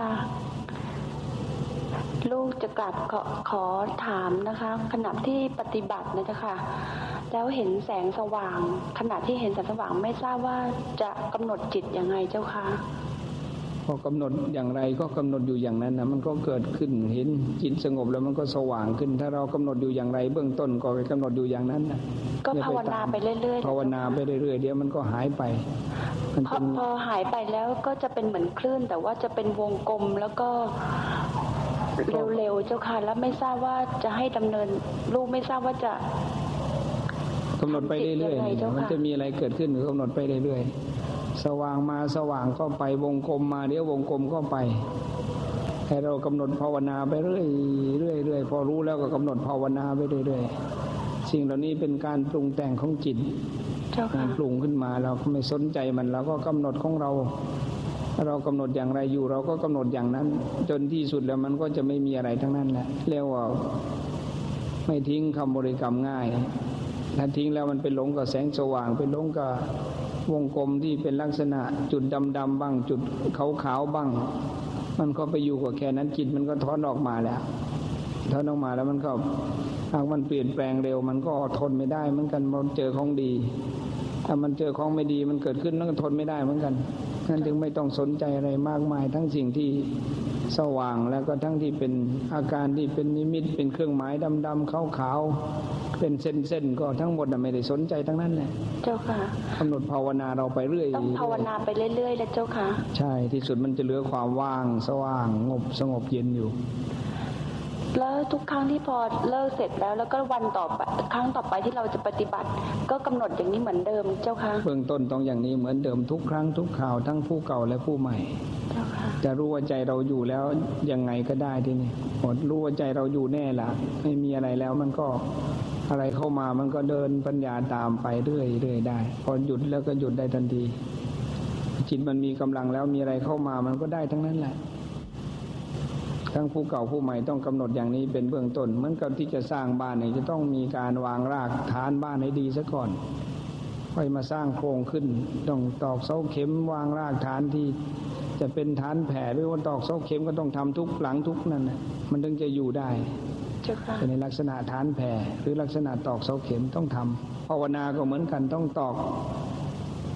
ลูกจะกราบขอขอถามนะคะขณะที่ปฏิบัตินะเจ้าค่ะแล้วเห็นแสงสว่างขณะที่เห็นแสงสว่างไม่ทราบว่าจะกำหนดจิตยังไงเจ้าค่ะพอกำหนดอย่างไรก็กำหนดอยู่อย่างนั้นนะมันก็เกิดขึ้นเห็นจิตสงบแล้วมันก็สว่างขึ้นถ้าเรากำหนดอยู่อย่างไรเบื้องต้นก็ไปกำหนดอยู่อย่างนั้นนะก็ภาวนาไปเรื่อยๆภาวนาไปเรื่อยๆเดี๋ยวมันก็หายไปพอพอหายไปแล้วก็จะเป็นเหมือนคลื่นแต่ว่าจะเป็นวงกลมแล้วก็เร็วๆเจ้าค่ะแล้วไม่ทราบว่าจะให้ดำเนินลูกไม่ทราบว่าจะกำหนดไปเรื่อยๆมันจะมีอะไรเกิดขึ้นก็กำหนดไปเรื่อยๆสว่างมาสว่างก็ไปวงกลมมาเดี๋ยววงกลมก็ไปให้เรากำหนดภาวนาไปเรื่อยๆเรื่อยๆพอรู้แล้วก็กำหนดภาวนาไปเรื่อยๆสิ่งเหล่านี้เป็นการปรุงแต่งของจิตการปรุงขึ้นมาเราก็ไม่สนใจมันเราก็กำหนดของเราเรากำหนดอย่างไรอยู่เราก็กำหนดอย่างนั้นจนที่สุดแล้วมันก็จะไม่มีอะไรทั้งนั้นแหละเรียกว่าไม่ทิ้งคำบริกรรมง่ายถ้าทิ้งแล้วมันไปหลงกับแสงสว่างไปหลงกับวงกลมที่เป็นลักษณะจุดดำๆบ้างจุดขาวๆบ้างมันก็ไปอยู่กับแค่นั้นจิตมันก็ถอนออกมาแล้วถอนออกมาแล้วมันก็หากมันเปลี่ยนแปลงเร็วมันก็ทนไม่ได้เหมือนกันมันเจอของดีถ้ามันเจอของไม่ดีมันเกิดขึ้นมันก็ทนไม่ได้เหมือนกันนั่นจึงไม่ต้องสนใจอะไรมากมายทั้งสิ่งที่สว่างแล้วก็ทั้งที่เป็นอาการที่เป็นนิมิตเป็นเครื่องหมายดำๆขาวๆเป็นเส้นๆก็ทั้งหมดไม่ได้สนใจทั้งนั้นแหละเจ้าค่ะกำหนดภาวนาเราไปเรื่อยต้องภาวนาไปเรื่อยๆแล้วเจ้าค่ะใช่ที่สุดมันจะเหลือความว่างสว่างงบสงบเย็นอยู่แล้วทุกครั้งที่พอเลิกเสร็จแล้วแล้วก็วันต่อไปครั้งต่อไปที่เราจะปฏิบัติก็กำหนดอย่างนี้เหมือนเดิมเจ้าค่ะเบื้องต้นต้องอย่างนี้เหมือนเดิมทุกครั้งทุกคราวทั้งผู้เก่าและผู้ใหม่เจ้าค่ะจะรู้ว่าใจเราอยู่แล้วยังไงก็ได้ทีนี้หมดรู้ว่าใจเราอยู่แน่ละไม่มีอะไรแล้วมันก็อะไรเข้ามามันก็เดินปัญญาตามไปเรื่อยเรื่อยได้พอหยุดแล้วก็หยุดได้ทันทีจิตมันมีกำลังแล้วมีอะไรเข้ามามันก็ได้ทั้งนั้นแหละทั้งผู้เก่าผู้ใหม่ต้องกำหนดอย่างนี้เป็นเบื้องต้นเหมือนกับที่จะสร้างบ้านเนี่ยจะต้องมีการวางรากฐานบ้านให้ดีซะก่อนค่อยมาสร้างโครงขึ้นต้องตอกเสาเข็มวางรากฐานที่จะเป็นฐานแผ่หรือว่าตอกเสาเข็มก็ต้องทำทุกหลังทุกนั่นนะมันถึงจะอยู่ได้ในลักษณะฐานแผ่หรือลักษณะตอกเสาเข็มต้องทำภาวนาก็เหมือนกันต้องตอก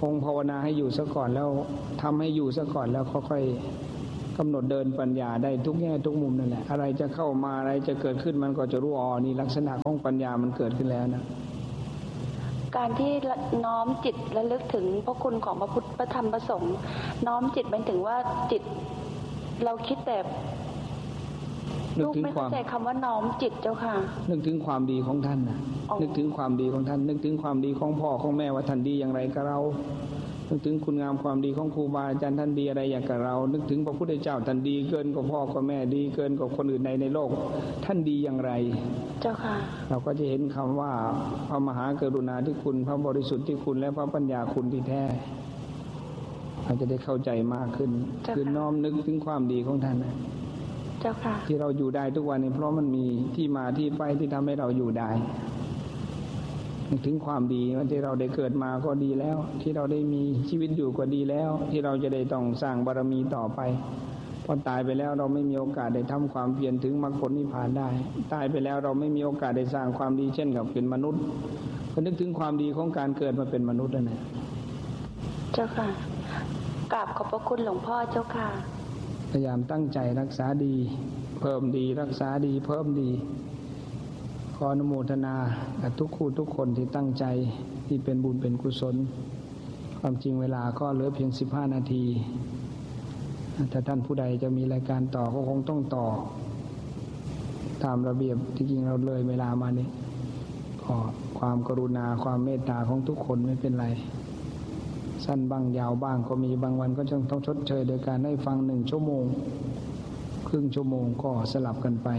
องค์ภาวนาให้อยู่ซะก่อนแล้วทำให้อยู่ซะก่อนแล้วค่อยๆกำหนดเดินปัญญาได้ทุกแง่ทุกมุมนั่นแหละอะไรจะเข้ามาอะไรจะเกิดขึ้นมันก็จะรู้อ๋อนี่ลักษณะของปัญญามันเกิดขึ้นแล้วนะการที่น้อมจิตระลึกถึงพระคุณของพระพุทธพระธรรมพระสงฆ์น้อมจิตเป็นถึงว่าจิตเราคิดแต่ลูกไม่เข้าใจคำว่าน้อมจิตเจ้าค่ะนึกถึงความดีของท่านนะนึกถึงความดีของท่านนึกถึงความดีของพ่อของแม่ว่าท่านดีอย่างไรกับเรานึกถึงคุณงามความดีของครูบาอาจารย์ท่านดีอะไรอย่างกับเรานึกถึงพระพุทธเจ้าท่านดีเกินกว่าพ่อกับแม่ดีเกินกว่าคนอื่นใดในโลกท่านดีอย่างไรเจ้าค่ะเราก็จะเห็นคำว่าพระมหากรุณาธิคุณพระบริสุทธิ์ที่คุณและพระปัญญาคุณที่แท้เราจะได้เข้าใจมากขึ้นคือน้อมนึกถึงความดีของท่านนะเจ้าค่ะที่เราอยู่ได้ทุกวันนี้เพราะมันมีที่มาที่ไปที่ทำให้เราอยู่ได้นึกถึงความดีว่าที่เราได้เกิดมาก็ดีแล้วที่เราได้มีชีวิตอยู่ก็ดีแล้วที่เราจะได้ต้องสร้างบารมีต่อไปพอตายไปแล้วเราไม่มีโอกาสได้ทำความเพียรถึงมรรคผลนิพพานได้ตายไปแล้วเราไม่มีโอกาสได้สร้างความดีเช่นกับเป็นมนุษย์ก็นึกถึงความดีของการเกิดมาเป็นมนุษย์นั่นแหละเจ้าค่ะกราบขอบพระคุณหลวงพ่อเจ้าค่ะพยายามตั้งใจรักษาดีเพิ่มดีรักษาดีเพิ่มดีขออนุโมทนากับทุกคู่ทุกคนที่ตั้งใจที่เป็นบุญเป็นกุศลความจริงเวลาก็เหลือเพียงสิบห้านาทีถ้าท่านผู้ใดจะมีรายการต่อก็คงต้องต่อตามระเบียบที่จริงเราเลยเวลามานี่ขอความกรุณาความเมตตาของทุกคนไม่เป็นไรสั้นบ้างยาวบ้างก็มีบางวันก็ต้องชดเชยโดยการให้ฟังหนึ่งชั่วโมงครึ่งชั่วโมงก็สลับกันไป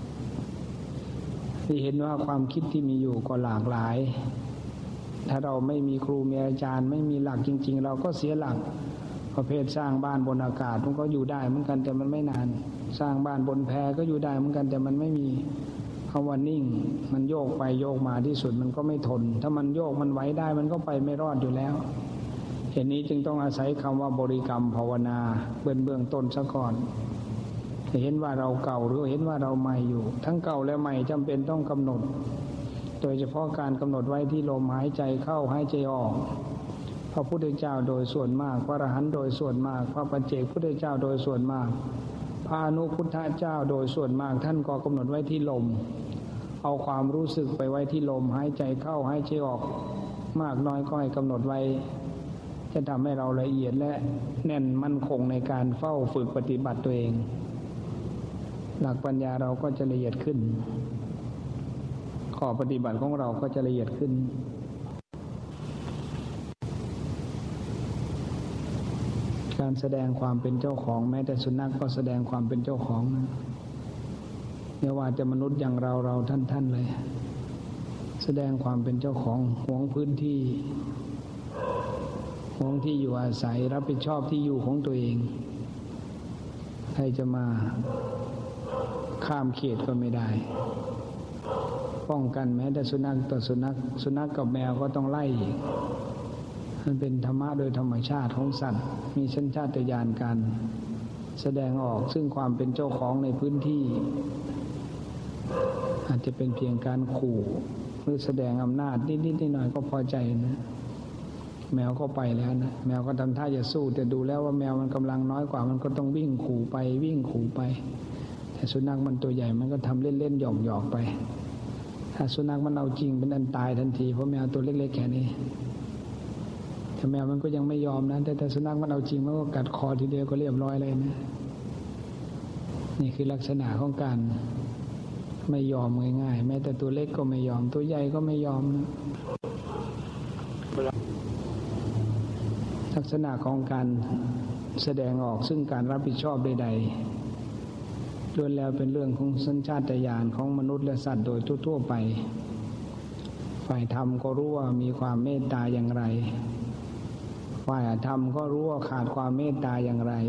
ที่เห็นว่าความคิดที่มีอยู่ก็หลากหลายถ้าเราไม่มีครูมีอาจารย์ไม่มีหลักจริงๆเราก็เสียหลักประเภทสร้างบ้านบนอากาศมันก็อยู่ได้เหมือนกันแต่มันไม่นานสร้างบ้านบนแพก็อยู่ได้เหมือนกันแต่มันไม่มีคำว่านิ่งมันโยกไปโยกมาที่สุดมันก็ไม่ทนถ้ามันโยกมันไหวได้มันก็ไปไม่รอดอยู่แล้วเหตุนี้จึงต้องอาศัยคำว่าบริกรรมภาวนาเบื้องเบื้องต้นซะก่อนเห็นว่าเราเก่าหรือเห็นว่าเราใหม่อยู่ทั้งเก่าและใหม่จำเป็นต้องกำหนดโดยเฉพาะการกำหนดไว้ที่ลมหายใจเข้าหายใจออกพระพุทธเจ้าโดยส่วนมากพระอรหันต์โดยส่วนมากพระปัจเจกพุทธเจ้าโดยส่วนมากพระอนุพุทธเจ้าโดยส่วนมากท่านก็กำหนดไว้ที่ลมเอาความรู้สึกไปไว้ที่ลมหายใจเข้าหายใจออกมากน้อยก็ให้กำหนดไว้จะทำให้เราละเอียดและแน่นมั่นคงในการเฝ้าฝึกปฏิบัติตัวเองหลักปัญญาเราก็จะละเอียดขึ้นข้อปฏิบัติของเราก็จะละเอียดขึ้นการแสดงความเป็นเจ้าของแม้แต่สุนัขก็แสดงความเป็นเจ้าของไม่ว่าจะมนุษย์อย่างเราเราท่านท่านเลยแสดงความเป็นเจ้าของหวงพื้นที่หวงที่อยู่อาศัยรับผิดชอบที่อยู่ของตัวเองใครจะมาข้ามเขตก็ไม่ได้ป้องกันแม้แต่สุนัขต่อสุนัขสุนัขกับแมวก็ต้องไล่มันเป็นธรรมะโดยธรรมชาติของสัตว์มีสัญชาตญาณการแสดงออกซึ่งความเป็นเจ้าของในพื้นที่อาจจะเป็นเพียงการขู่หรือแสดงอำนาจนิดๆหน่อยๆก็พอใจนะแมวก็ไปแล้วนะแมวก็ทำท่าจะสู้แต่ดูแล้วว่าแมวมันกำลังน้อยกว่ามันก็ต้องวิ่งขู่ไปวิ่งขู่ไปแต่สุนัขมันตัวใหญ่มันก็ทำเล่นๆหยอกๆไปถ้าสุนัขมันเอาจริงเป็นอันตายทันทีเพราะแมวตัวเล็กๆแค่นี้แต่แมวมันก็ยังไม่ยอมนะแต่แต่สุนัขมันเอาจริงมันก็กัดคอทีเดียวก็เรียบร้อยเลยนะนี่คือลักษณะของการไม่ยอมง่ายๆแม้แต่ตัวเล็กก็ไม่ยอมตัวใหญ่ก็ไม่ยอมนะลักษณะของการแสดงออกซึ่งการรับผิดชอบใดๆล้วนแล้วเป็นเรื่องของสัญชาตญาณของมนุษย์และสัตว์โดยทั่วๆไปฝ่ายธรรมก็รู้ว่ามีความเมตตาอย่างไรฝ่ายอธรรมก็รู้ว่าขาดความเมตตาอย่างไร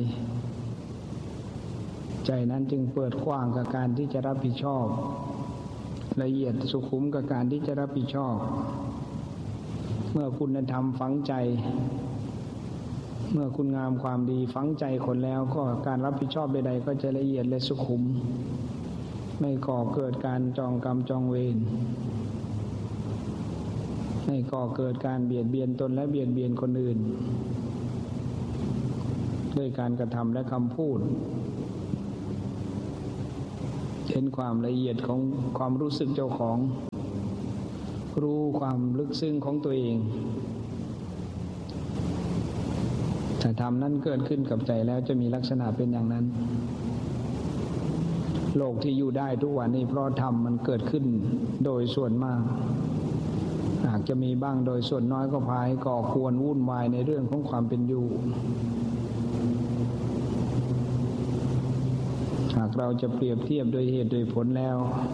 ใจนั้นจึงเปิดกว้างกับการที่จะรับผิดชอบละเอียดสุขุมกับการที่จะรับผิดชอบเมื่อคุณธรรมฝังใจเมื่อคุณงามความดีฝังใจคนแล้วก็การรับผิดชอบใดๆก็จะละเอียดและสุขุมไม่ก่อเกิดการจองกรรมจองเวรให้ก่อเกิดการเบียดเบียนตนและเบียดเบียนคนอื่นด้วยการกระทำและคำพูดเห็นความละเอียดของความรู้สึกเจ้าของรู้ความลึกซึ้งของตัวเองถ้าธรรมนั้นเกิดขึ้นกับใจแล้วจะมีลักษณะเป็นอย่างนั้นโลกที่อยู่ได้ทุกวันนี้เพราะธรรมมันเกิดขึ้นโดยส่วนมากหากจะมีบ้างโดยส่วนน้อยก็พาให้ก่อควรวุ่นวายในเรื่องของความเป็นอยู่หากเราจะเปรียบเทียบโดยเหตุโดยผลแล้ว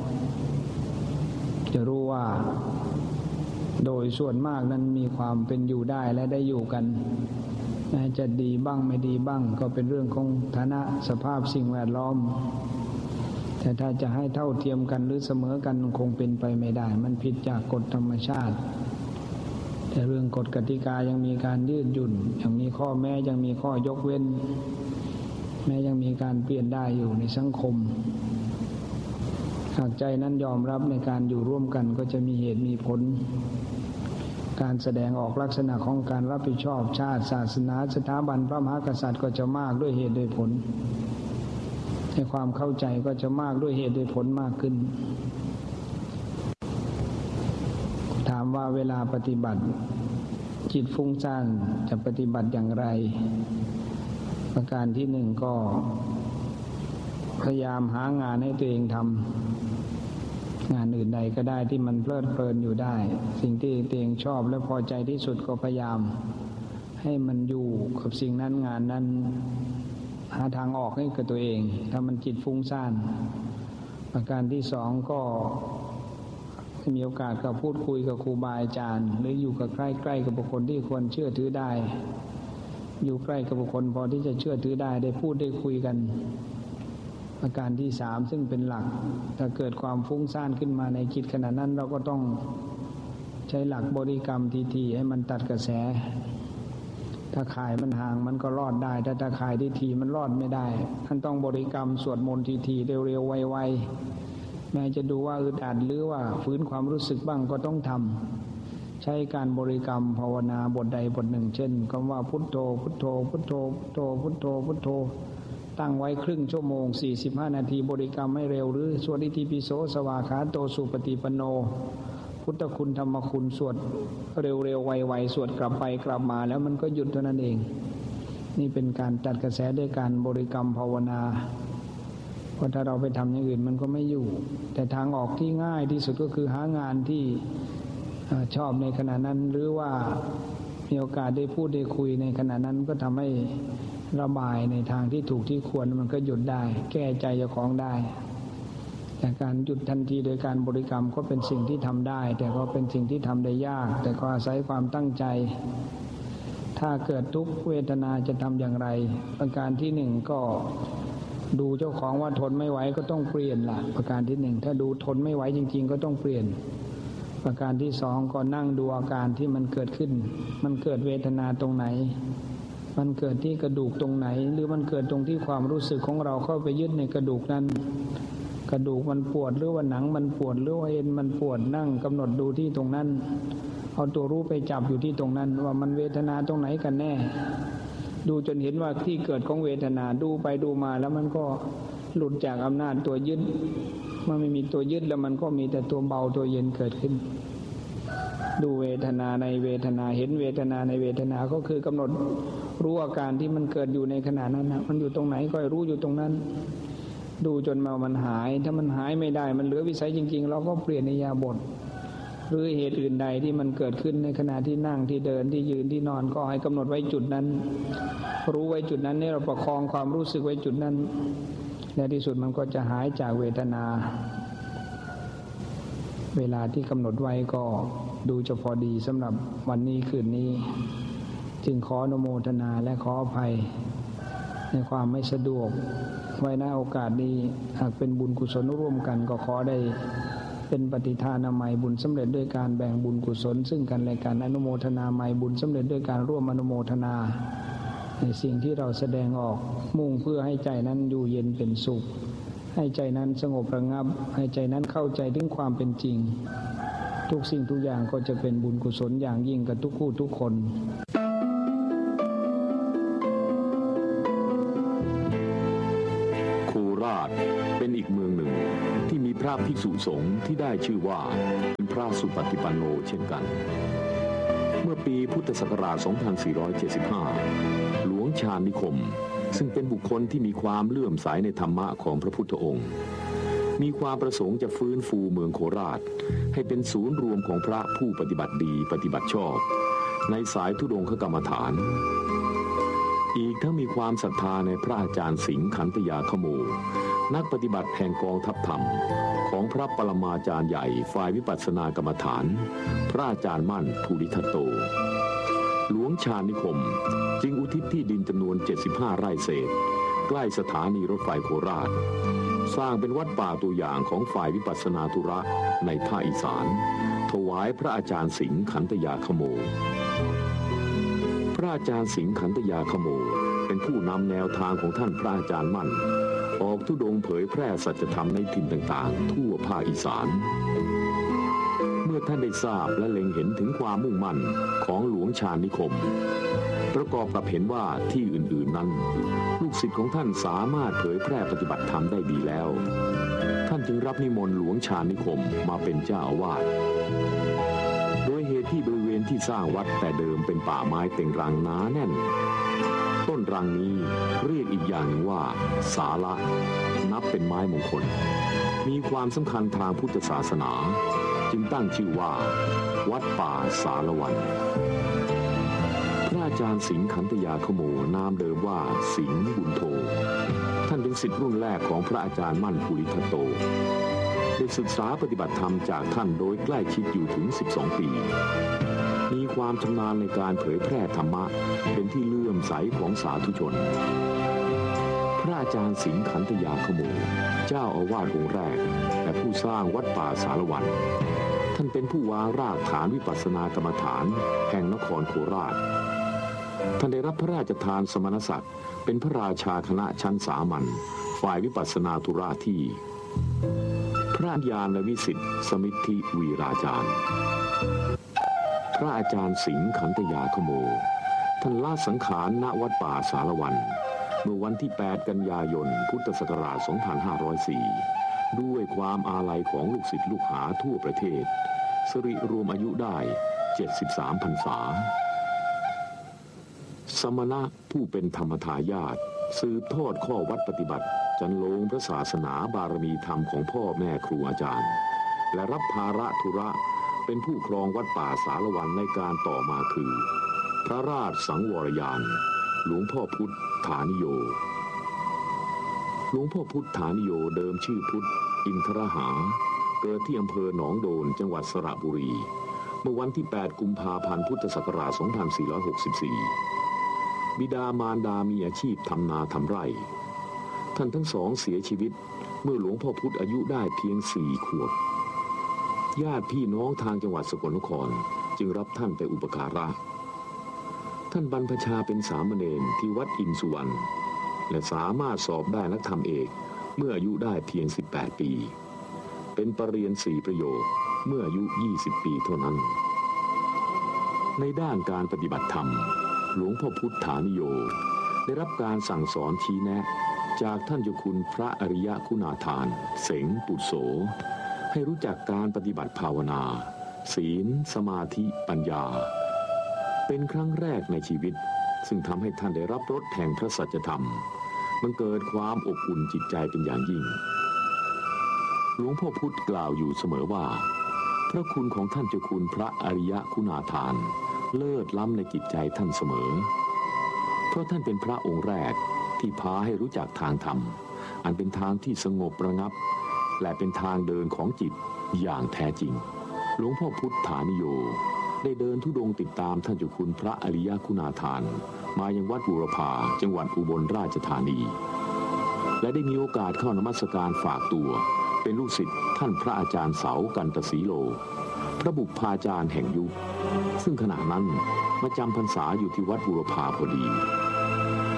จะรู้ว่าโดยส่วนมากนั้นมีความเป็นอยู่ได้และได้อยู่กันจะดีบ้างไม่ดีบ้างก็เป็นเรื่องของฐานะสภาพสิ่งแวดล้อมแต่ถ้าจะให้เท่าเทียมกันหรือเสมอกันคงเป็นไปไม่ได้มันผิดจากกฎธรรมชาติแต่เรื่องกฎกติกายังมีการยืดหยุ่นยังมีข้อแม้ยังมีข้อยกเว้นแม้ยังมีการเปลี่ยนได้อยู่ในสังคมหากใจนั้นยอมรับในการอยู่ร่วมกันก็จะมีเหตุมีผลการแสดงออกลักษณะของการรับผิดชอบชาติศาสนาสถาบันพระมหากษัตริย์ก็จะมากด้วยเหตุด้วยผลในความเข้าใจก็จะมากด้วยเหตุด้วยผลมากขึ้นถามว่าเวลาปฏิบัติจิตฟุ้งซ่านจะปฏิบัติอย่างไรประการที่หนึ่งก็พยายามหางานให้ตัวเองทำงานอื่นใดก็ได้ที่มันเพลิดเพลินอยู่ได้สิ่งที่ตัวเองชอบและพอใจที่สุดก็พยายามให้มันอยู่กับสิ่งนั้นงานนั้นหาทางออกให้กับตัวเองถ้ามันจิตฟุ้งซ่านประการที่สองก็มีโอกาสก็พูดคุยกับครูบาอาจารย์หรืออยู่กับใกล้ๆกับบุคคลที่ควรเชื่อถือได้อยู่ใกล้กับบุคคลพอที่จะเชื่อถือได้ได้พูดได้คุยกันประการที่สามซึ่งเป็นหลักถ้าเกิดความฟุ้งซ่านขึ้นมาในจิตขณะนั้นเราก็ต้องใช้หลักบริกรรมทีๆให้มันตัดกระแสถ้าข่ายมันห่างมันก็รอดได้แต่ถ้าข่ายทีๆมันรอดไม่ได้ท่านต้องบริกรรมสวดมนต์ทีๆเร็วๆไวๆแม้จะดูว่าอึดอัดหรือว่าฟื้นความรู้สึกบ้างก็ต้องทำใช้การบริกรรมภาวนาบทใดบทหนึ่งเช่นคำว่าพุทโธพุทโธพุทโธพุทโธพุทโธพุทโธตั้งไว้ครึ่งชั่วโมงสี่สิบห้านาทีบริกรรมให้เร็วหรือสวดอิติปิโสสวากขาโตสุปฏิปันโนพุทธคุณธรรมคุณสวดเร็วๆไวๆสวดกลับไปกลับมาแล้วมันก็หยุดเท่านั้นเองนี่เป็นการตัดกระแสด้วยการบริกรรมภาวนาเพราะถ้าเราไปทำอย่างอื่นมันก็ไม่อยู่แต่ทางออกที่ง่ายที่สุดก็คือหางานที่ชอบในขณะนั้นหรือว่ามีโอกาสได้พูดได้คุยในขณะนั้นก็ทำให้ระบายในทางที่ถูกที่ควรมันก็หยุดได้แก้ใจเจ้าของได้แต่การหยุดทันทีโดยการบริกรรมก็เป็นสิ่งที่ทำได้แต่ก็เป็นสิ่งที่ทำได้ยากแต่ก็อาศัยความตั้งใจถ้าเกิดทุกขเวทนาจะทำอย่างไรประการที่หนึ่งก็ดูเจ้าของว่าทนไม่ไหวก็ต้องเปลี่ยนละประการที่หนึ่งถ้าดูทนไม่ไหวจริงๆก็ต้องเปลี่ยนประการที่สองก็นั่งดูอาการที่มันเกิดขึ้นมันเกิดเวทนาตรงไหนมันเกิดที่กระดูกตรงไหนหรือมันเกิดตรงที่ความรู้สึกของเราเข้าไปยึดในกระดูกนั้นกระดูกมันปวดหรือว่าหนังมันปวดหรือว่าเอ็นมันปวดนั่งกำหนดดูที่ตรงนั้นเอาตัวรู้ไปจับอยู่ที่ตรงนั้นว่ามันเวทนาตรงไหนกันแน่ดูจนเห็นว่าที่เกิดของเวทนาดูไปดูมาแล้วมันก็หลุดจากอำนาจตัวยึดเมื่อไม่มีตัวยึดแล้วมันก็มีแต่ตัวเบาตัวเย็นเกิดขึ้นดูเวทนาในเวทนาเห็นเวทนาในเวทนาก็คือกำหนดรู้อาการที่มันเกิดอยู่ในขณะนั้นนะมันอยู่ตรงไหนก็รู้อยู่ตรงนั้นดูจนมามันหายถ้ามันหายไม่ได้มันเหลือวิสัยจริงๆเราก็เปลี่ยนอิริยาบถหรือเหตุอื่นใดที่มันเกิดขึ้นในขณะที่นั่งที่เดินที่ยืนที่นอนก็ให้กำหนดไว้จุดนั้นรู้ไว้จุดนั้นนี่เราประคองความรู้สึกไว้จุดนั้นในที่สุดมันก็จะหายจากเวทนาเวลาที่กำหนดไว้ก็ดูจะพอดีสำหรับวันนี้คืนนี้จึงขออนุโมทนาและขออภัยในความไม่สะดวกไว้ในโอกาสนี้หากเป็นบุญกุศลร่วมกันก็ขอได้เป็นปฏิทานามัยบุญสำเร็จด้วยการแบ่งบุญกุศลซึ่งกันและกันอนุโมทนาไมยบุญสำเร็จด้วยการร่วมอนุโมทนาในสิ่งที่เราแสดงออกมุ่งเพื่อให้ใจนั้นอยู่เย็นเป็นสุขให้ใจนั้นสงบระงับให้ใจนั้นเข้าใจถึงความเป็นจริงทุกสิ่งทุกอย่างก็จะเป็นบุญกุศลอย่างยิ่งกับทุกคู่ทุกคนโคราชเป็นอีกเมืองหนึ่งที่มีพระภิกษุสงฆ์ที่ได้ชื่อว่าเป็นพระสุปฏิปันโนเช่นกันเมื่อปีพุทธศักราช สองพันสี่ร้อยเจ็ดสิบห้า หลวงชาญนิคมซึ่งเป็นบุคคลที่มีความเลื่อมใสในธรรมะของพระพุทธองค์มีความประสงค์จะฟื้นฟูเมืองโคราชให้เป็นศูนย์รวมของพระผู้ปฏิบัติดีปฏิบัติชอบในสายธุดงคกรรมฐานอีกทั้งมีความศรัทธาในพระอาจารย์สิงห์ขันธยาขโมนักปฏิบัติแห่งกองทัพธรรมของพระปรมาจารย์ใหญ่ฝ่ายวิปัสสนากรรมฐานพระอาจารย์มั่นภูริทัตโตหลวงชาญนิคมจึงอุทิศที่ดินจำนวนเจ็ดสิบห้าไร่เศษใกล้สถานีรถไฟโคราชสร้างเป็นวัดป่าตัวอย่างของฝ่ายวิปัสสนาธุระในภาคอีสานถวายพระอาจารย์สิงห์ขันธยาขโมพระอาจารย์สิงห์ขันธยาขโมเป็นผู้นำแนวทางของท่านพระอาจารย์มั่นออกธุดงค์เผยแพร่สัจธรรมในถิ่นต่างๆทั่วภาคอีสานเมื่อท่านได้ทราบและเล็งเห็นถึงความมุ่งมั่นของหลวงชาญนิคมประกอบกับเห็นว่าที่อื่นๆนั้นลูกศิษย์ของท่านสามารถเผยแพร่ปฏิบัติธรรมได้ดีแล้วท่านจึงรับนิมนต์หลวงชาญนิคมมาเป็นเจ้าอาวาสโดยเหตุที่บริเวณที่สร้างวัดแต่เดิมเป็นป่าไม้เต็งรังหนาแน่นต้นรังนี้เรียกอีกอย่างหนึ่งว่าสาระนับเป็นไม้มงคลมีความสำคัญทางพุทธศาสนาจึงตั้งชื่อว่าวัดป่าสารวันพระอาจารย์สิงห์ขันธยาขโมนามเดิมว่าสิงห์บุญโทท่านเป็นศิษย์รุ่นแรกของพระอาจารย์มั่นภูริทัตโตได้ศึกษาปฏิบัติธรรมจากท่านโดยใกล้ชิดอยู่ถึงสิบสองปีมีความชำนาญในการเผยแพร่ธรรมะเป็นที่เลื่อมใสของสาธุชนพระอาจารย์สิงห์ขันธยาขโมเจ้าอาวาสองค์แรกและผู้สร้างวัดป่าสารวันท่านเป็นผู้วางรากฐานวิปัสสนากรรมฐานแห่งนครโคราชท่านได้รับพระราชทานสมณศักดิ์เป็นพระราชาคณะชั้นสามัญฝ่ายวิปัสสนาธุระที่พระญาณวิสิทธิสมิทธิวีราจารย์พระอาจารย์สิงห์ขันธยาขโมท่านละสังขารณวัดป่าสารวันเมื่อวันที่แปดกันยายนพุทธศักราช สองพันห้าร้อยสี่ ด้วยความอาลัยของลูกศิษย์ลูกหาทั่วประเทศสริรวมอายุได้เจ็ดสิบสามพรรษาสมณะผู้เป็นธรรมทายาทสืบทอดข้อวัดปฏิบัติจันโลงพระศาสนาบารมีธรรมของพ่อแม่ครูอาจารย์และรับภาระธุระเป็นผู้ครองวัดป่าสารวันในการต่อมาคือพระราชสังวรยานหลวงพ่อพุทธานิโยหลวงพ่อพุทธานิโยเดิมชื่อพุทธอินทรหาเกิดที่อำเภอหนองโดนจังหวัดสระบุรีเมื่อวันที่แปดกุมภาพันธ์พุทธศักราช สองพันสี่ร้อยหกสิบสี่ บิดามารดามีอาชีพทำนาทำไร่ท่านทั้งสองเสียชีวิตเมื่อหลวงพ่อพุธอายุได้เพียงสี่ขวบญาติพี่น้องทางจังหวัดสกลนครจึงรับท่านไปอุปการะท่านบรรพชาเป็นสามเณรที่วัดอินสุวรรณและสามารถสอบได้นักธรรมเอกเมื่ออายุได้เพียงสิบแปดปีเป็นปรริญญาสี่ประโยคเมื่ออายุยี่สิบปีเท่านั้นในด้านการปฏิบัติธรรมหลวงพ่อพุทธานิโยได้รับการสั่งสอนชี้แนะจากท่านเจ้าคุณพระอริยคุณาทานเสงปุโสให้รู้จักการปฏิบัติภาวนาศีลสมาธิปัญญาเป็นครั้งแรกในชีวิตซึ่งทำให้ท่านได้รับรสแห่งพระสัจธรรมมันเกิดความอบอุ่นจิตใจเป็นอย่างยิ่งหลวงพ่อพุธกล่าวอยู่เสมอว่าพระคุณของท่านเจ้าคุณพระอริยคุณาทานเลิศล้ำในจิตใจท่านเสมอเพราะท่านเป็นพระองค์แรกที่พาให้รู้จักทางธรรมอันเป็นทางที่สงบระงับและเป็นทางเดินของจิตอย่างแท้จริงหลวงพ่อพุทธานิโยได้เดินธุดงค์ติดตามท่านเจ้าคุณพระอริยคุณาทานมายังวัดบูรพาจังหวัดอุบลราชธานีและได้มีโอกาสเข้านมัสการฝากตัวเป็นลูกศิษย์ท่านพระอาจารย์เสากันตศรีโลพระบุพาจารย์แห่งยุคซึ่งขณะนั้นมาจำพรรษาอยู่ที่วัดบูรพาพอดี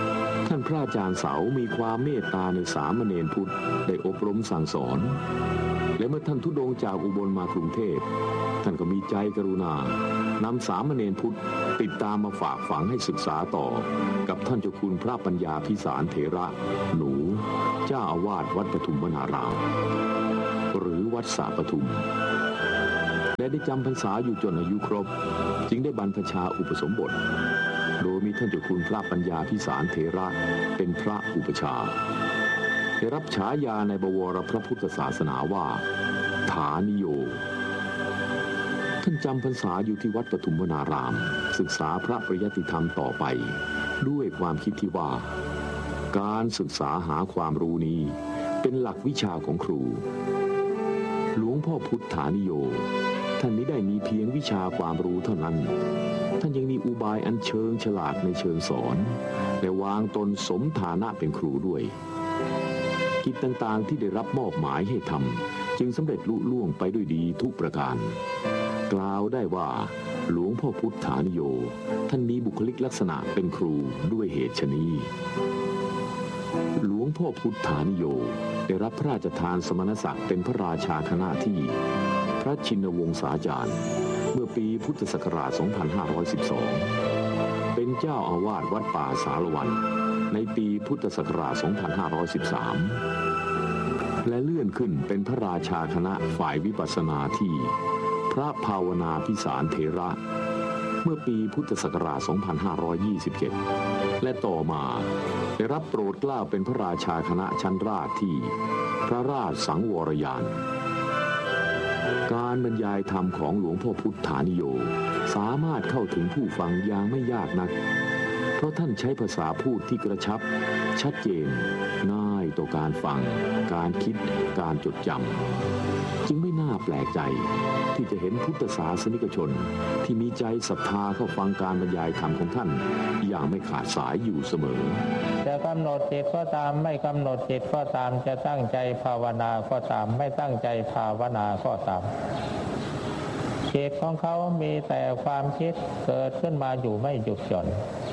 ท่านพระอาจารย์เสามีความเมตตาในสามเณรพุทธได้อบรมสั่งสอนและเมื่อท่านธุดงค์จากอุบลมากรุงเทพท่านก็มีใจกรุณานำสามเณรพุทธติดตามมาฝากฝังให้ศึกษาต่อกับท่านเจ้าคุณพระปัญญาภิสารเถระหนูเจ้าอาวาสวัดปทุมวนารามหรือวัดสาปทุมและได้จำพรรษาอยู่จนอายุครบจึงได้บรรพชาอุปสมบทโดยมีท่านเจ้าคุณพระปัญญาภิสารเถระเป็นพระอุปชาได้รับฉายาในบวรพระพุทธศาสนาว่าฐานิโยท่านจำพรรษาอยู่ที่วัดปทุมวนารามศึกษาพระปริยัติธรรมต่อไปด้วยความคิดที่ว่าการศึกษาหาความรู้นี้เป็นหลักวิชาของครูหลวงพ่อพุทธานิโยท่านไม่ได้มีเพียงวิชาความรู้เท่านั้นท่านยังมีอุบายอันเชิงฉลาดในเชิงสอนและวางตนสมฐานะเป็นครูด้วยกิจต่างๆที่ได้รับมอบหมายให้ทำจึงสำเร็จลุล่วงไปด้วยดีทุกประการกล่าวได้ว่าหลวงพ่อพุทธานิโยท่านมีบุคลิกลักษณะเป็นครูด้วยเหตุฉะนี้หลวงพ่อพุทธานิโยได้รับพระราชทานสมณศักดิ์เป็นพระราชาคณะที่พระชินวงศาจารย์เมื่อปีพุทธศักราช สองพันห้าร้อยสิบสอง เป็นเจ้าอาวาสวัดป่าสารวันในปีพุทธศักราช สองพันห้าร้อยสิบสาม และเลื่อนขึ้นเป็นพระราชาคณะฝ่ายวิปัสสนาที่พระภาวนาภิสารเถระเมื่อปีพุทธศักราช สองพันห้าร้อยยี่สิบเจ็ด และต่อมาได้รับโปรดเกล้าเป็นพระราชาคณะชั้นราชที่พระราชสังวรยานการบรรยายธรรมของหลวงพ่อพุทธานิโยสามารถเข้าถึงผู้ฟังอย่างไม่ยากนักเพราะท่านใช้ภาษาพูดที่กระชับชัดเจนง่ายต่อการฟังการคิดการจดจำจึงไม่น่าแปลกใจที่จะเห็นพุทธศาสนิกชนที่มีใจศรัทธาเข้าฟังการบรรยายธรรมของท่านอย่างไม่ขาดสายอยู่เสมอจะกำหนดจิตก็ตามไม่กำหนดจิตก็ตามจะตั้งใจภาวนาก็ตามไม่ตั้งใจภาวนาก็ตามจิตของเขามีแต่ความคิดเกิดขึ้นมาอยู่ไม่หยุดหย่อน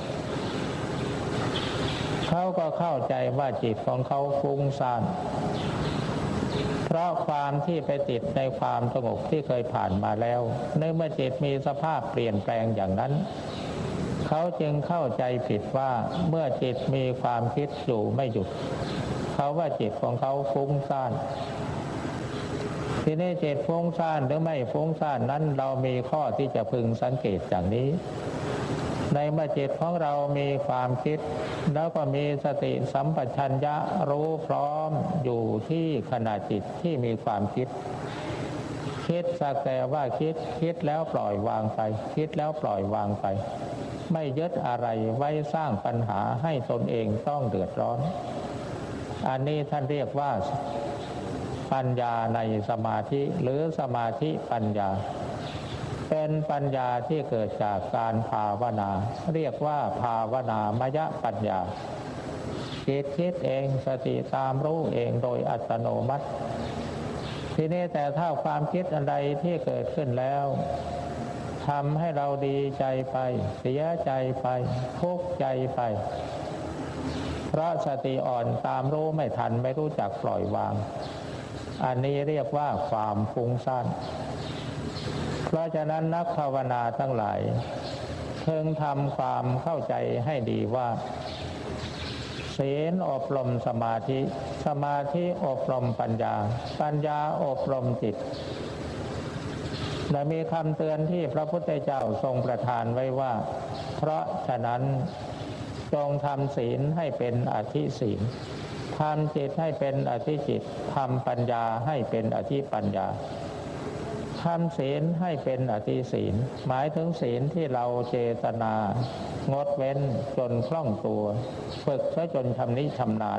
เขาก็เข้าใจว่าจิตของเขาฟุ้งซ่านเพราะความที่ไปติดในความสงบที่เคยผ่านมาแล้วในเมื่อจิตมีสภาพเปลี่ยนแปลงอย่างนั้นเขาจึงเข้าใจผิดว่าเมื่อจิตมีความคิดอยู่ไม่หยุดเขาว่าจิตของเขาฟุ้งซ่านทีนี้จิตฟุ้งซ่านหรือไม่ฟุ้งซ่านนั้นเรามีข้อที่จะพึงสังเกตอย่างนี้ในเมื่อจิตของเรามีความคิดแล้วก็มีสติสัมปชัญญะรู้พร้อมอยู่ที่ขณะจิตที่มีความคิดคิดสักแต่ว่าคิดคิดแล้วปล่อยวางไปคิดแล้วปล่อยวางไปไม่ยึดอะไรไว้สร้างปัญหาให้ตนเองต้องเดือดร้อนอันนี้ท่านเรียกว่าปัญญาในสมาธิหรือสมาธิปัญญาเป็นปัญญาที่เกิดจากการภาวนาเรียกว่าภาวนามยปัญญาจิตคิดเองสติตามรู้เองโดยอัตโนมัติทีนี้แต่ถ้าความคิดอะไรที่เกิดขึ้นแล้วทำให้เราดีใจไปเสียใจไปทุกข์ใจไปเพราะสติอ่อนตามรู้ไม่ทันไม่รู้จักปล่อยวางอันนี้เรียกว่าความฟุ้งซ่านเพราะฉะนั้นนักภาวนาทั้งหลายเพิ่งทำความเข้าใจให้ดีว่าศีลอบรมสมาธิสมาธิอบรมปัญญาปัญญาอบรมจิตและมีคำเตือนที่พระพุทธเจ้าทรงประทานไว้ว่าเพราะฉะนั้นจงทำศีลให้เป็นอธิศีลทำจิตให้เป็นอธิจิตทำปัญญาให้เป็นอธิปัญญาทำศีลให้เป็นอธิศีลหมายถึงศีลที่เราเจตนางดเว้นจนคล่องตัวฝึกซะจนชำนิชำนาญ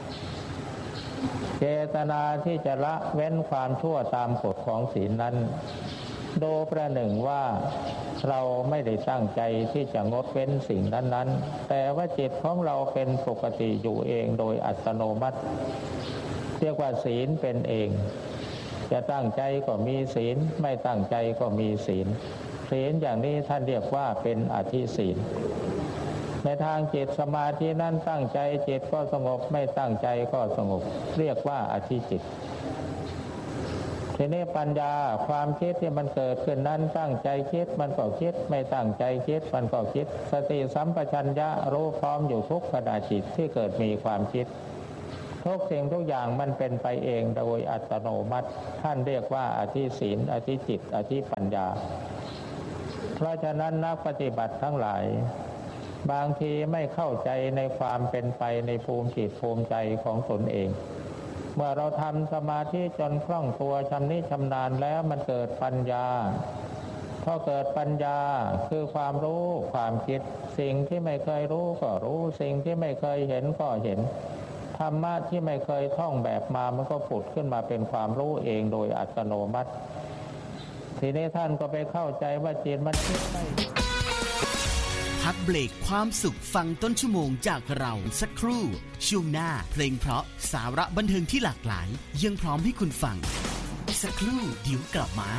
เจตนาที่จะละเว้นความชั่วตามกฎของศีลนั้นโดยประหนึ่งว่าเราไม่ได้ตั้งใจที่จะงดเว้นสิ่งนั้นๆแต่ว่าจิตของเราเป็นปกติอยู่เองโดยอัตโนมัติเรียกว่าศีลเป็นเองจะตั้งใจก็มีศีลไม่ตั้งใจก็มีศีลศีลอย่างนี้ท่านเรียกว่าเป็นอธิศีลในทางจิตสมาธินั้นตั้งใจจิตก็สงบไม่ตั้งใจก็สงบเรียกว่าอธิจิตทีนี้ปัญญาความคิดที่มันเกิดขึ้นนั้นตั้งใจคิดมันก็คิดไม่ตั้งใจคิดมันก็คิดสติสัมปชัญญะรู้พร้อมอยู่ทุกขณะจิตที่เกิดมีความคิดทุกสิ่งทุกอย่างมันเป็นไปเองโดยอัตโนมัติท่านเรียกว่าอธิศีลอธิจิตอธิปัญญาเพราะฉะนั้นนักปฏิบัติทั้งหลายบางทีไม่เข้าใจในความเป็นไปในภูมิจิตภูมิใจของตนเองเมื่อเราทำสมาธิจนคล่องตัวชำนิชำนาญแล้วมันเกิดปัญญาพอเกิดปัญญาคือความรู้ความคิดสิ่งที่ไม่เคยรู้ก็รู้สิ่งที่ไม่เคยเห็นก็เห็นธรรมะที่ไม่เคยท่องแบบมามันก็ผุดขึ้นมาเป็นความรู้เองโดยอัตโนมัติทีนี้ท่านก็ไปเข้าใจว่าจิตมันคิดไม่พักเบรกความสุขฟังต้นชั่วโมงจากเราสักครู่ช่วงหน้าเพลงเพราะสาระบันเทิงที่หลากหลายยังพร้อมให้คุณฟังสักครู่เดี๋ยวกลับมา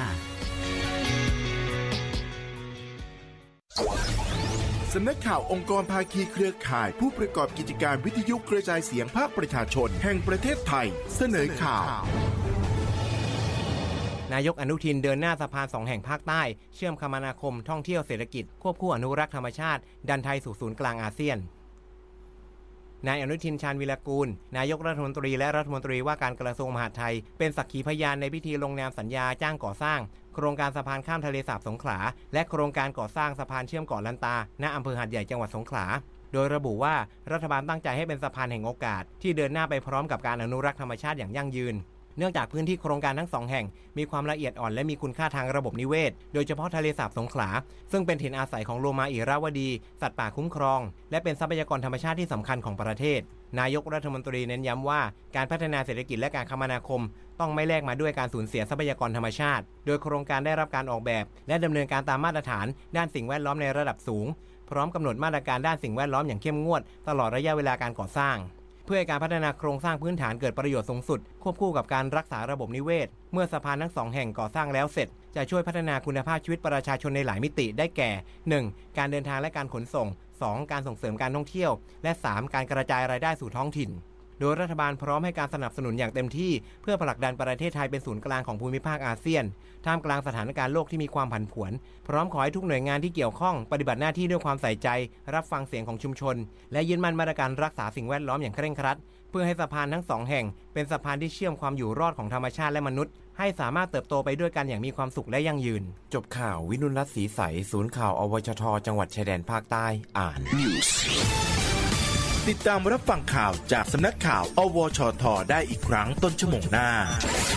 สำนักข่าวองค์กรภาคีเครือข่ายผู้ประกอบกิจการวิทยุกระจายเสียงภาคประชาชนแห่งประเทศไทยเสนอข่าวนายกอนุทินเดินหน้าสะพานสองแห่งภาคใต้เชื่อมคมนาคมท่องเที่ยวเศรษฐกิจควบคู่อนุรักษ์ธรรมชาติดันไทยสู่ศูนย์กลางอาเซียนนายอนุทินชาญวิรกูลนายกรัฐมนตรีและรัฐมนตรีว่าการกระทรวงมหาดไทยเป็นสักขีพยานในพิธีลงนามสัญญาจ้างก่อสร้างโครงการสะพานข้ามทะเลสาบสงขลาและโครงการก่อสร้างสะพานเชื่อมเกาะลันตาณอำเภอหาดใหญ่จังหวัดสงขลาโดยระบุว่ารัฐบาลตั้งใจให้เป็นสะพานแห่งโอกาสที่เดินหน้าไปพร้อมกับการอนุรักษ์ธรรมชาติอย่างยั่งยืนเนื่องจากพื้นที่โครงการทั้งสองแห่งมีความละเอียดอ่อนและมีคุณค่าทางระบบนิเวศโดยเฉพาะทะเลสาบสงขลาซึ่งเป็นถิ่นอาศัยของโลมาอิราวดีสัตว์ป่าคุ้มครองและเป็นทรัพยากรธรรมชาติที่สำคัญของประเทศนายกรัฐมนตรีเน้นย้ำว่าการพัฒนาเศรษฐกิจและการคมนาคมต้องไม่แลกมาด้วยการสูญเสียทรัพยากรธรรมชาติโดยโครงการได้รับการออกแบบและดำเนินการตามมาตรฐานด้านสิ่งแวดล้อมในระดับสูงพร้อมกำหนดมาตรการด้านสิ่งแวดล้อมอย่างเข้มงวดตลอดระยะเวลาการก่อสร้างเพื่อให้การพัฒนาโครงสร้างพื้นฐานเกิดประโยชน์สูงสุดควบคู่กับการรักษาระบบนิเวศเมื่อสะพานทั้งสองแห่งก่อสร้างแล้วเสร็จจะช่วยพัฒนาคุณภาพชีวิตประชาชนในหลายมิติได้แก่ หนึ่ง การเดินทางและการขนส่ง สอง การส่งเสริมการท่องเที่ยวและ สาม การกระจายรายได้สู่ท้องถิ่นโดยรัฐบาลพร้อมให้การสนับสนุนอย่างเต็มที่เพื่อผลักดันประเทศไทยเป็นศูนย์กลางของภูมิภาคอาเซียนท่ามกลางสถานการณ์โลกที่มีความผันผวนพร้อมขอให้ทุกหน่วยงานที่เกี่ยวข้องปฏิบัติหน้าที่ด้วยความใส่ใจรับฟังเสียงของชุมชนและยึดมั่นมาตรการรักษาสิ่งแวดล้อมอย่างเคร่งครัดเพื่อให้สะพานทั้งสองแห่งเป็นสะพานที่เชื่อมความอยู่รอดของธรรมชาติและมนุษย์ให้สามารถเติบโตไปด้วยกันอย่างมีความสุขและยั่งยืนจบข่าววินุรัตน์ศรีใสศูนย์ข่าวอวชทจังหวัดชายแดนภาคใต้อ่านติดตามรับฟังข่าวจากสำนักข่าวอวชทได้อีกครั้งต้นชั่วโมงหน้า